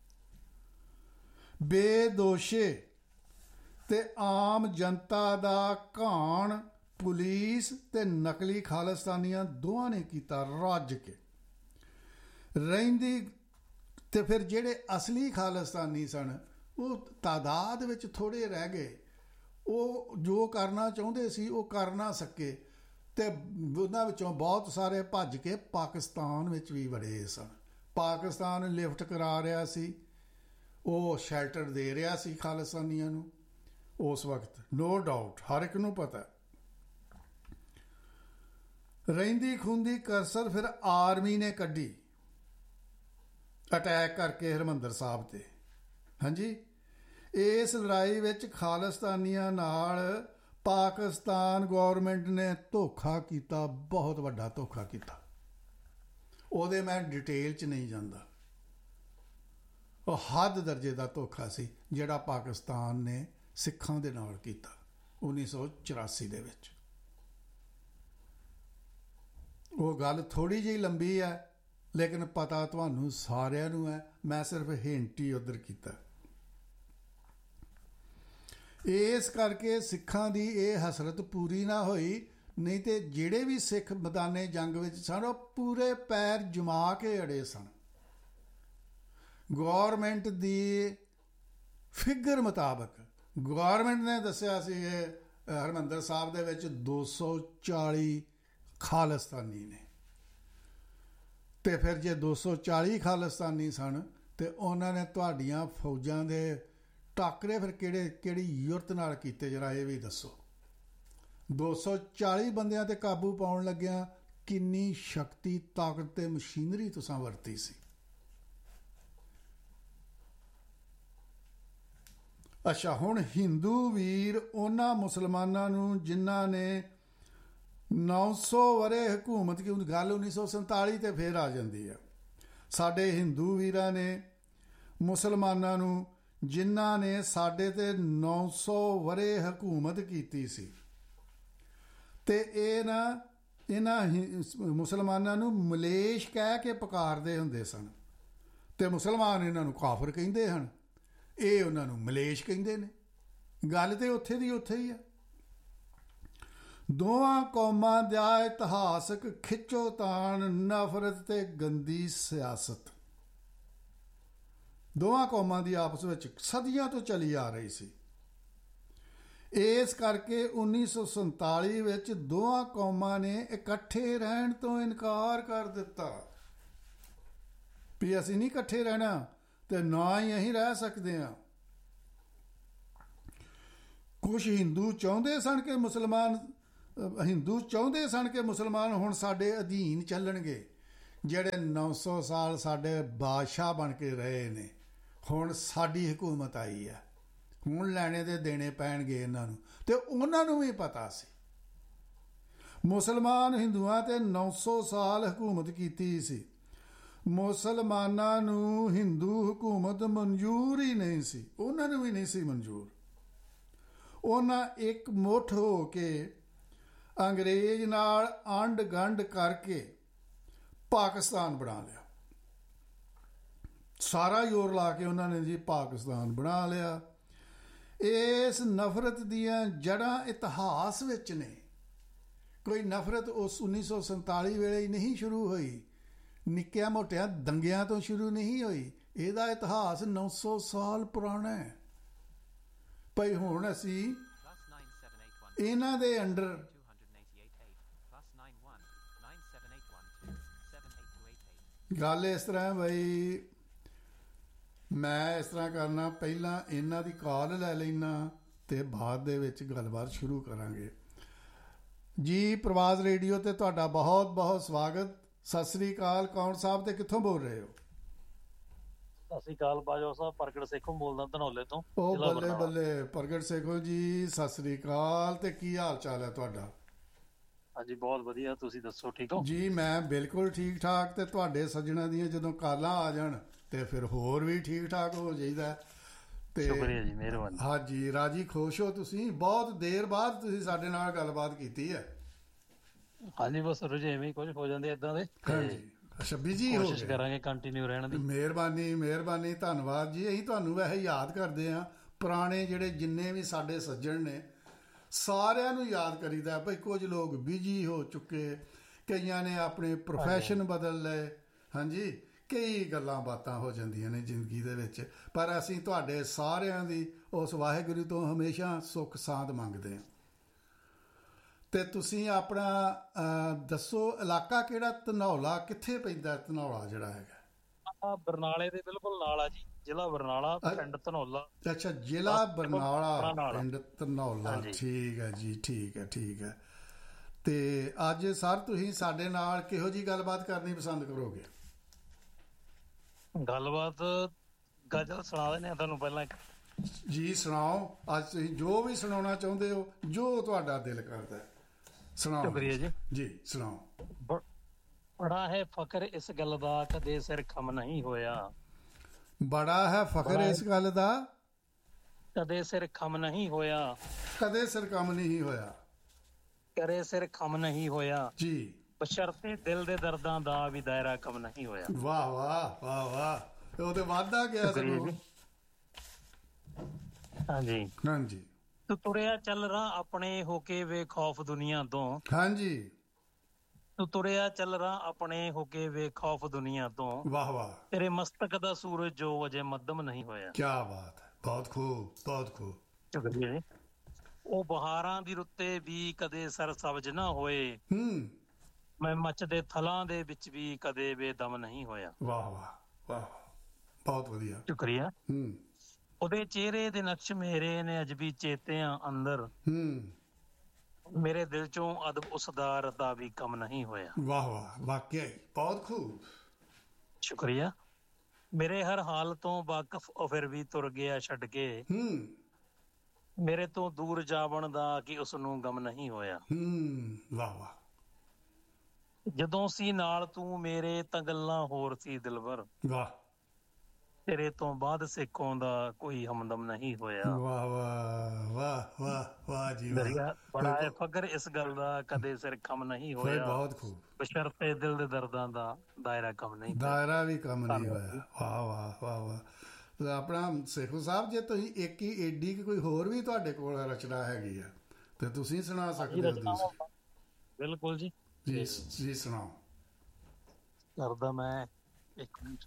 ਬੇਦੋਸ਼ੇ ਤੇ ਆਮ ਜਨਤਾ ਦਾ ਘਾਣ ਪੁਲਿਸ ਤੇ ਨਕਲੀ ਖਾਲਿਸਤਾਨੀਆਂ ਦੋਵਾਂ ਨੇ ਕੀਤਾ ਰੱਜ ਕੇ ਰਹਿੰਦੀ। ਤੇ ਫਿਰ ਜਿਹੜੇ ਅਸਲੀ ਖਾਲਿਸਤਾਨੀ ਸਨ ਉਹ ਤਾਦਾਦ ਵਿੱਚ ਥੋੜ੍ਹੇ ਰਹਿ ਗਏ, ਉਹ ਜੋ ਕਰਨਾ ਚਾਹੁੰਦੇ ਸੀ ਉਹ ਕਰ ਨਾ ਸਕੇ, ਤੇ ਉਹਨਾਂ ਵਿੱਚੋਂ ਬਹੁਤ ਸਾਰੇ ਭੱਜ ਕੇ ਪਾਕਿਸਤਾਨ ਵਿੱਚ ਵੀ ਵੜੇ ਸਨ। ਪਾਕਿਸਤਾਨ ਲਿਫਟ ਕਰਾ ਰਿਹਾ ਸੀ, ਉਹ ਸ਼ੈਲਟਰ ਦੇ ਰਿਹਾ ਸੀ ਖਾਲਿਸਤਾਨੀਆਂ ਨੂੰ ਉਸ ਵਕਤ, ਨੋ ਡਾਊਟ, ਹਰ ਇੱਕ ਨੂੰ ਪਤਾ। ਰਹਿੰਦੀ ਖੂੰਦੀ ਕਸਰ ਫਿਰ ਆਰਮੀ ਨੇ ਕੱਢੀ ਅਟੈਕ ਕਰਕੇ ਹਰਿਮੰਦਰ ਸਾਹਿਬ ਤੇ। ਹਾਂਜੀ। ਇਸ ਲੜਾਈ ਵਿੱਚ ਖਾਲਿਸਤਾਨੀਆਂ ਨਾਲ ਪਾਕਿਸਤਾਨ ਗੌਰਮੈਂਟ ਨੇ ਧੋਖਾ ਕੀਤਾ, ਬਹੁਤ ਵੱਡਾ ਧੋਖਾ ਕੀਤਾ। ਉਹਦੇ ਮੈਂ ਡਿਟੇਲ 'ਚ ਨਹੀਂ ਜਾਂਦਾ, ਉਹ ਹੱਦ ਦਰਜੇ ਦਾ ਧੋਖਾ ਸੀ ਜਿਹੜਾ ਪਾਕਿਸਤਾਨ ਨੇ ਸਿੱਖਾਂ ਦੇ ਨਾਲ ਕੀਤਾ 1984 ਦੇ ਵਿੱਚ। ਉਹ ਗੱਲ ਥੋੜ੍ਹੀ ਜਿਹੀ ਲੰਬੀ ਹੈ, ਲੇਕਿਨ ਪਤਾ ਤੁਹਾਨੂੰ ਸਾਰਿਆਂ ਨੂੰ ਹੈ, ਮੈਂ ਸਿਰਫ ਹਿੰਟ ਹੀ ਉੱਧਰ ਕੀਤਾ। ਇਸ ਕਰਕੇ ਸਿੱਖਾਂ ਦੀ ਇਹ ਹਸਰਤ ਪੂਰੀ ਨਾ ਹੋਈ, ਨਹੀਂ ਤੇ ਜਿਹੜੇ ਵੀ ਸਿੱਖ ਮੈਦਾਨੇ ਜੰਗ ਵਿੱਚ ਸਨ ਉਹ ਪੂਰੇ ਪੈਰ ਜਮਾ ਕੇ ਅੜੇ ਸਨ। ਗੌਰਮੈਂਟ ਦੀ ਫਿਗਰ ਮੁਤਾਬਕ ਗੌਰਮੈਂਟ ਨੇ ਦੱਸਿਆ ਸੀ ਹਰਿਮੰਦਰ ਸਾਹਿਬ ਦੇ ਵਿੱਚ 240 ਖਾਲਿਸਤਾਨੀ ਨੇ, ਤੇ ਫਿਰ ਜੇ 240 ਖਾਲਿਸਤਾਨੀ ਸਨ ਤੇ ਉਹਨਾਂ ਨੇ ਤੁਹਾਡੀਆਂ ਫੌਜਾਂ ਦੇ ਟਾਕਰੇ ਫਿਰ ਕਿਹੜੀ ਯੁਰਤ ਨਾਲ ਕੀਤੇ, ਜਰਾ ਇਹ ਵੀ ਦੱਸੋ। 240 ਬੰਦਿਆਂ ਤੇ ਕਾਬੂ ਪਾਉਣ ਲੱਗਿਆਂ ਕਿੰਨੀ ਸ਼ਕਤੀ, ਤਾਕਤ ਤੇ ਮਸ਼ੀਨਰੀ ਤੁਸੀਂ ਵਰਤੀ ਸੀ। ਅੱਛਾ, ਹੁਣ ਹਿੰਦੂ ਵੀਰ ਉਹਨਾਂ ਮੁਸਲਮਾਨਾਂ ਨੂੰ ਜਿਨ੍ਹਾਂ ਨੇ 900 ਵਰੇ ਹਕੂਮਤ ਕੀ, ਗੱਲ 1947 ਤੇ ਫਿਰ ਆ ਜਾਂਦੀ ਹੈ। ਸਾਡੇ ਹਿੰਦੂ ਵੀਰਾਂ ਨੇ ਮੁਸਲਮਾਨਾਂ ਨੂੰ ਜਿਨ੍ਹਾਂ ਨੇ ਸਾਡੇ ਤੇ 900 ਵਰੇ ਹਕੂਮਤ ਕੀਤੀ ਸੀ, ਤੇ ਇਹਨਾਂ ਮੁਸਲਮਾਨਾਂ ਨੂੰ ਮਲੇਸ਼ ਕਹਿ ਕੇ ਪੁਕਾਰਦੇ ਹੁੰਦੇ ਸਨ, ਤੇ ਮੁਸਲਮਾਨ ਇਹਨਾਂ ਨੂੰ ਕਾਫਰ ਕਹਿੰਦੇ ਹਨ, ਇਹ ਉਹਨਾਂ ਨੂੰ ਮਲੇਸ਼ ਕਹਿੰਦੇ ਨੇ। ਗੱਲ ਤੇ ਉੱਥੇ ਦੀ ਉੱਥੇ ਹੀ ਆ। ਦੋਵਾਂ ਕੌਮਾਂ ਦਾ ਇਤਿਹਾਸਕ ਖਿੱਚੋਤਾਣ, ਨਫ਼ਰਤ ਤੇ ਗੰਦੀ ਸਿਆਸਤ ਦੋਵਾਂ ਕੌਮਾਂ ਦੀ ਆਪਸ ਵਿੱਚ ਸਦੀਆਂ ਤੋਂ ਚਲੀ ਆ ਰਹੀ ਸੀ। ਇਸ ਕਰਕੇ 1947 ਵਿੱਚ ਦੋਵਾਂ ਕੌਮਾਂ ਨੇ ਇਕੱਠੇ ਰਹਿਣ ਤੋਂ ਇਨਕਾਰ ਕਰ ਦਿੱਤਾ ਵੀ ਅਸੀਂ ਨਹੀਂ ਇਕੱਠੇ ਰਹਿਣਾ, ਤੇ ਨਾ ਹੀ ਅਸੀਂ ਰਹਿ ਸਕਦੇ ਹਾਂ। ਕੁਝ ਹਿੰਦੂ ਚਾਹੁੰਦੇ ਸਨ ਕਿ ਮੁਸਲਮਾਨ ਹੁਣ ਸਾਡੇ ਅਧੀਨ ਚੱਲਣਗੇ, ਜਿਹੜੇ 900 ਸਾਲ ਸਾਡੇ ਬਾਦਸ਼ਾਹ ਬਣ ਕੇ ਰਹੇ ਨੇ, ਹੁਣ ਸਾਡੀ ਹਕੂਮਤ ਆਈ ਹੈ, ਹੁਣ ਲੈਣੇ ਦੇ ਦੇਣੇ ਪੈਣਗੇ ਇਹਨਾਂ ਨੂੰ। ਤੇ ਉਹਨਾਂ ਨੂੰ ਵੀ ਪਤਾ ਸੀ ਮੁਸਲਮਾਨ ਹਿੰਦੂਆਂ ਤੇ 900 ਸਾਲ ਹਕੂਮਤ ਕੀਤੀ ਸੀ। ਮੁਸਲਮਾਨਾਂ ਨੂੰ ਹਿੰਦੂ ਹਕੂਮਤ ਮਨਜ਼ੂਰ ਹੀ ਨਹੀਂ ਸੀ, ਉਹਨਾਂ ਨੂੰ ਵੀ ਨਹੀਂ ਸੀ ਮਨਜ਼ੂਰ। ਉਹਨਾਂ ਇੱਕ ਮੁੱਠ ਹੋ ਕੇ ਅੰਗਰੇਜ਼ ਨਾਲ ਅੰਡ ਗੰਢ ਕਰਕੇ ਪਾਕਿਸਤਾਨ ਬਣਾ ਲਿਆ। ਸਾਰਾ ਜ਼ੋਰ ਲਾ ਕੇ ਉਹਨਾਂ ਨੇ ਜੀ ਪਾਕਿਸਤਾਨ ਬਣਾ ਲਿਆ। ਇਸ ਨਫ਼ਰਤ ਦੀਆਂ ਜੜ੍ਹਾਂ ਇਤਿਹਾਸ ਵਿੱਚ ਨੇ। ਕੋਈ ਨਫ਼ਰਤ ਉਸ 1947 ਵੇਲੇ ਹੀ ਨਹੀਂ ਸ਼ੁਰੂ ਹੋਈ, ਨਿੱਕਿਆਂ ਮੋਟਿਆਂ ਦੰਗਿਆਂ ਤੋਂ ਸ਼ੁਰੂ ਨਹੀਂ ਹੋਈ। ਇਹਦਾ ਇਤਿਹਾਸ 900 ਸਾਲ ਪੁਰਾਣਾ ਹੈ। ਭਈ ਹੁਣ ਅਸੀਂ ਇਹਨਾਂ ਦੇ ਅੰਡਰ ਗੱਲ ਇਸ ਤਰ੍ਹਾਂ ਬਈ ਮੈਂ ਇਸ ਤਰ੍ਹਾਂ ਕਰਨਾ, ਪਹਿਲਾਂ ਇਹਨਾਂ ਦੀ ਕਾਲ ਲੈ ਲੈਣਾ ਤੇ ਬਾਅਦ ਦੇ ਵਿੱਚ ਗੱਲਬਾਤ ਸ਼ੁਰੂ ਕਰਾਂਗੇ। ਜੀ ਪ੍ਰਵਾਜ਼ ਰੇਡੀਓ ਤੇ ਤੁਹਾਡਾ ਬਹੁਤ ਬਹੁਤ ਸਵਾਗਤ। ਸਤਿ ਸ੍ਰੀ ਅਕਾਲ। ਕੌਣ ਸਾਹਿਬ ਤੇ ਕਿੱਥੋਂ ਬੋਲ ਰਹੇ ਹੋ? ਸਤਿ ਸ੍ਰੀ ਅਕਾਲ ਬਾਜਵਾ ਸਾਹਿਬ, ਪ੍ਰਗਟ ਸੇਖੋਂ ਬੋਲਦਾ ਧਨੌਲੇ ਤੋਂ। ਉਹ ਬੱਲੇ ਬੱਲੇ ਪ੍ਰਗਟ ਸੇਖੋਂ ਜੀ, ਸਤਿ ਸ੍ਰੀ ਅਕਾਲ। ਤੇ ਕੀ ਹਾਲ ਚਾਲ ਹੈ ਤੁਹਾਡਾ? ਹਾਂਜੀ ਬਹੁਤ ਵਧੀਆ, ਤੁਸੀਂ ਦੱਸੋ ਠੀਕ ਹੋ? ਜੀ ਮੈਂ ਬਿਲਕੁਲ ਠੀਕ ਠਾਕ। ਤੇ ਤੁਹਾਡੇ ਸੱਜਣਾਂ ਦੀਆਂ ਜਦੋਂ ਕਾਲਾਂ ਆ ਜਾਣ ਤੇ ਫਿਰ ਹੋਰ ਵੀ ਠੀਕ ਠਾਕ ਹੋ ਜਾਈਦਾ। ਤੇ ਸ਼ੁਕਰੀਆ ਜੀ, ਮਿਹਰਬਾਨੀ। ਹਾਂਜੀ ਰਾਜੀ ਖੁਸ਼ ਹੋ ਤੁਸੀਂ? ਬਹੁਤ ਦੇਰ ਬਾਅਦ ਤੁਸੀਂ ਸਾਡੇ ਨਾਲ ਗੱਲਬਾਤ ਕੀਤੀ ਹੈ। ਹਾਂਜੀ ਬਸ ਰੁਝੇਵੇਂ ਕੁਝ ਹੋ ਜਾਂਦੇ ਇਦਾਂ ਦੇ। ਹਾਂਜੀ ਅੱਛਾ, ਬਿਜੀ ਹੋ ਕੋਸ਼ਿਸ਼ ਕਰਾਂਗੇ ਕੰਟੀਨਿਊ ਰਹਿਣ ਦੀ। ਮਿਹਰਬਾਨੀ ਮਿਹਰਬਾਨੀ, ਧੰਨਵਾਦ ਜੀ। ਅਸੀਂ ਤੁਹਾਨੂੰ ਵੈਸੇ ਯਾਦ ਕਰਦੇ ਹਾਂ, ਪੁਰਾਣੇ ਜਿਹੜੇ ਜਿੰਨੇ ਵੀ ਸਾਡੇ ਸੱਜਣ ਨੇ ਸਾਰਿਆਂ ਨੂੰ ਯਾਦ ਕਰੀਦਾ। ਭਾਈ ਕੁਝ ਲੋਕ ਬਿਜੀ ਹੋ ਚੁੱਕੇ, ਕਈਆਂ ਨੇ ਆਪਣੇ ਪ੍ਰੋਫੈਸ਼ਨ ਬਦਲ ਲਏ। ਹਾਂਜੀ ਕਈ ਗੱਲਾਂ ਬਾਤਾਂ ਹੋ ਜਾਂਦੀਆਂ ਨੇ ਜ਼ਿੰਦਗੀ ਦੇ ਵਿੱਚ, ਪਰ ਅਸੀਂ ਤੁਹਾਡੇ ਸਾਰਿਆਂ ਦੀ ਉਸ ਵਾਹਿਗੁਰੂ ਤੋਂ ਹਮੇਸ਼ਾ ਸੁੱਖ ਸਾਂਦ ਮੰਗਦੇ ਹਾਂ। ਤੇ ਤੁਸੀਂ ਆਪਣਾ ਦੱਸੋ ਇਲਾਕਾ ਕਿਹੜਾ? ਧਨੌਲਾ ਕਿੱਥੇ ਪੈਂਦਾ? ਧਨੌਲਾ ਜਿਹੜਾ ਹੈਗਾ ਬਰਨਾਲੇ ਦੇ ਬਿਲਕੁਲ ਨਾਲ ਆ ਜੀ, ਜ਼ਿਲ੍ਹਾ ਬਰਨਾਲਾ, ਪਿੰਡ ਧਨੌਲਾ। ਅੱਛਾ, ਜ਼ਿਲ੍ਹਾ ਬਰਨਾਲਾ, ਪਿੰਡ ਧਨੌਲਾ। ਹਾਂਜੀ। ਠੀਕ ਹੈ ਜੀ, ਠੀਕ ਹੈ ਠੀਕ ਹੈ। ਤੇ ਅੱਜ ਸਰ ਤੁਸੀਂ ਸਾਡੇ ਨਾਲ ਕਿਹੋ ਜਿਹੀ ਗੱਲਬਾਤ ਕਰਨੀ ਪਸੰਦ ਕਰੋਗੇ? ਗੱਲਬਾਤ ਗਜ਼ਲ ਸੁਣਾ ਦਿੰਦੇ ਆ ਤੁਹਾਨੂੰ ਪਹਿਲਾਂ ਇੱਕ। ਜੀ ਸੁਣਾਓ, ਅੱਜ ਤੁਸੀਂ ਜੋ ਵੀ ਸੁਣਾਉਣਾ ਚਾਹੁੰਦੇ ਹੋ, ਜੋ ਤੁਹਾਡਾ ਦਿਲ ਕਰਦਾ ਸੁਣਾਓ। ਸ਼ੁਕਰੀਆ ਜੀ। ਜੀ ਸੁਣਾਓ। ਬੜਾ ਹੈ ਫਕਰ ਇਸ ਗੱਲ ਦਾ, ਕਦੇ ਸਿਰ ਖਮ ਨਹੀਂ ਹੋਇਆ। ਬੜਾ ਹੈ ਫਖਰ ਇਸ ਗੱਲ ਦਾ, ਕਦੇ ਸਿਰ ਖਮ ਨਹੀਂ ਹੋਇਆ। ਕਦੇ ਸਿਰ ਕੰਮ ਨਹੀਂ ਹੋਇਆ। ਕਰੇ ਸਿਰ ਖਮ ਨਹੀਂ ਹੋਇਆ ਜੀ। ਬਸ਼ਰਤੇ ਦਿਲ ਦੇ ਦਰਦਾਂ ਦਾ ਵੀ ਦਾਇਰਾ ਕਮ ਨਹੀਂ ਹੋਇਆ। ਵਾਹ ਵਾਹ ਵਾਹ ਵਾਹ, ਉਹ ਤੇ ਵਾਧਾ ਗਿਆ ਸਗੋਂ। ਹਾਂਜੀ ਹਾਂਜੀ। ਤੂੰ ਤੁਰਿਆ ਚੱਲ ਰਹਾ ਆਪਣੇ ਹੋ ਕੇ ਵੇ ਖੌਫ ਦੁਨੀਆ ਤੋਂ। ਹਾਂਜੀ। ਤੂੰ ਤੁਰਿਆ ਚੱਲ ਰਹਾ ਆਪਣੇ ਹੋ ਕੇ ਵੇ ਖੌਫ ਦੁਨੀਆ ਤੋਂ। ਵਾਹ ਵਾਹ, ਤੇਰੇ ਮਸਤਕ ਦਾ ਸੂਰਜ ਜੋ ਅਜੇ ਮੱਧਮ ਨਹੀਂ ਹੋਇਆ। ਕੀ ਬਾਤ ਹੈ, ਬਹੁਤ ਖੂਬ ਬਹੁਤ ਖੂਬ। ਸ਼ੁਕਰੀਆ ਜੀ। ਉਹ ਬਹਾਰਾਂ ਦੀ ਰੁੱਤੇ ਵੀ ਕਦੇ ਸਰ ਸਬਜ਼ ਨਾ ਹੋਏ। ਮੈਂ ਮੱਚਦੇ ਥਲਾਂ ਦੇ ਵਿੱਚ ਵੀ ਕਦੇ ਬੇਦਮ ਨਹੀਂ ਹੋਇਆ। ਵਾਹ ਵਾਹ ਵਾਹ, ਬਹੁਤ ਵਧੀਆ। ਸ਼ੁਕਰੀਆ। ਉਹਦੇ ਚਿਹਰੇ ਦੇ ਨਕਸ਼ ਮੇਰੇ ਨੇ ਅੱਜ ਵੀ ਚੇਤਿਆਂ ਅੰਦਰ। ਮੇਰੇ ਦਿਲ ਚੋਂ ਅਦਬ ਉਸਦਾ ਰਤਾ ਵੀ ਕਮ ਨਹੀਂ ਹੋਇਆ। ਵਾਹ ਵਾਹ, ਵਾਕਿਆ ਹੀ ਬਹੁਤ ਖੂਬ। ਸ਼ੁਕਰੀਆ। ਮੇਰੇ ਹਰ ਹਾਲ ਤੋਂ ਵਾਕਫ ਉਹ ਫਿਰ ਵੀ ਤੁਰ ਗਿਆ ਛੱਡ ਕੇ। ਮੇਰੇ ਤੋਂ ਦੂਰ ਜਾਵਣ ਦਾ ਕਿ ਉਸਨੂੰ ਗਮ ਨਹੀਂ ਹੋਇਆ। ਵਾਹ ਵਾਹ। ਜਦੋਂ ਸੀ ਨਾਲ ਤੂੰ ਮੇਰੇ ਤਾਂ ਗੱਲਾਂ ਹੋਰ ਸੀ ਦਿਲਬਰ। ਵਾਹ। ਤੇਰੇ ਤੋਂ ਬਾਅਦ ਸੇਖੋਂ ਦਾ ਕੋਈ ਹਮਦਮ ਨਹੀਂ ਹੋਇਆ। ਵਾਹ ਵਾਹ ਵਾਹ ਵਾਹ ਵਾਹ ਜੀ ਵਾਹ। ਬੜਾ ਹੈ ਫਕਰ ਇਸ ਗੱਲ ਦਾ, ਕਦੇ ਸਿਰ ਖਮ ਨਹੀਂ ਹੋਇਆ। ਬਹੁਤ ਖੂਬ। ਬਸ਼ਰਤੇ ਦਿਲ ਦੇ ਦਰਦਾਂ ਦਾ ਦਾਇਰਾ ਕਮ ਨਹੀਂ, ਦਾਇਰਾ ਵੀ ਕਮ ਨਹੀਂ ਹੋਇਆ। ਵਾਹ ਵਾਹ ਵਾਹ ਵਾਹ। ਆਪਣਾ ਸੇਖੋਂ ਸਾਹਿਬ, ਜੇ ਤੁਸੀਂ ਇੱਕ ਹੀ ਏਡੀ ਕੋਈ ਹੋਰ ਵੀ ਤੁਹਾਡੇ ਕੋਲ ਰਚਨਾ ਹੈਗੀ ਆ ਤੇ ਤੁਸੀਂ ਸੁਣਾ ਸਕਦੇ ਹੋ? ਬਿਲਕੁਲ ਜੀ। ਜੀ ਸੁਣਾਓ। ਕਰਦਾ ਮੈਂ ਇੱਕ ਮਿੰਟ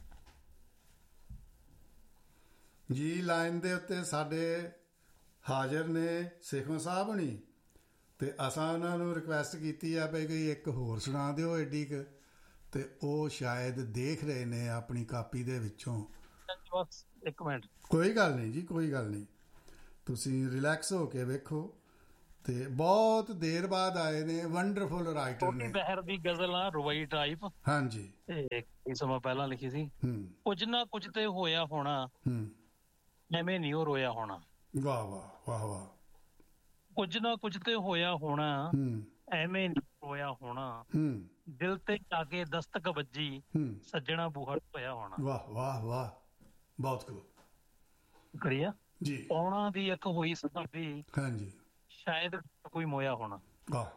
ਜੀ। ਲਾਈਨ ਦੇ ਉੱਤੇ ਸਾਡੇ ਹਾਜ਼ਰ ਨੇ ਸੇਖੋਂ ਸਾਹਿਬ ਨਹੀਂ, ਤੇ ਅਸਾਂ ਉਹਨਾਂ ਨੂੰ ਰਿਕੁਐਸਟ ਕੀਤੀ ਆ ਵੀ ਕੋਈ ਇੱਕ ਹੋਰ ਸੁਣਾ ਦਿਓ ਏਡੀ ਕੁ, ਤੇ ਉਹ ਸ਼ਾਇਦ ਦੇਖ ਰਹੇ ਨੇ ਆਪਣੀ ਕਾਪੀ ਦੇ ਵਿੱਚੋਂ। ਬਸ ਇੱਕ ਮਿੰਟ। ਕੋਈ ਗੱਲ ਨਹੀਂ ਜੀ, ਕੋਈ ਗੱਲ ਨਹੀਂ, ਤੁਸੀਂ ਰਿਲੈਕਸ ਹੋ ਕੇ ਵੇਖੋ। ਤੇ ਬਹੁਤ ਦੇਰ ਬਾਅਦ ਆਏ ਨੇ, ਵੰਡਰਫੁਲ ਰਾਈਟਰ ਨੇ। ਬਹਿਰ ਦੀ ਗਜ਼ਲ ਆ, ਰੁਬਾਈ ਟਾਈਪ। ਹਾਂਜੀ। ਇਹ ਸਮਾਂ ਪਹਿਲਾਂ ਲਿਖੀ ਸੀ। ਕੁਝ ਨਾ ਕੁਝ ਤੇ ਹੋਇਆ ਹੋਣਾ, ਐਵੇਂ ਨਹੀਂ ਉਹ ਰੋਇਆ ਹੋਣਾ। ਵਾਹ ਵਾਹ ਵਾਹ ਵਾਹ। ਕੁਝ ਨਾ ਕੁਝ ਤੇ ਹੋਇਆ ਹੋਣਾ, ਐਵੇਂ ਨਹੀਂ ਰੋਇਆ ਹੋਣਾ। ਦਿਲ ਤੇ ਜਾ ਕੇ ਦਸਤਕ ਵੱਜੀ, ਸੱਜਣਾ ਬੂਹਾ ਹੋਇਆ ਹੋਣਾ। ਵਾਹ ਵਾਹ ਵਾਹ, ਬਹੁਤ ਖੂਬ। ਸ਼ੁਕਰੀਆ ਜੀ। ਪੌਣਾ ਦੀ ਅੱਖ ਹੋਈ ਸਭੀ। ਹਾਂਜੀ। ਸ਼ਾਇਦ ਕੋਈ ਮੋਇਆ ਹੋਣਾ। ਵਾਹ।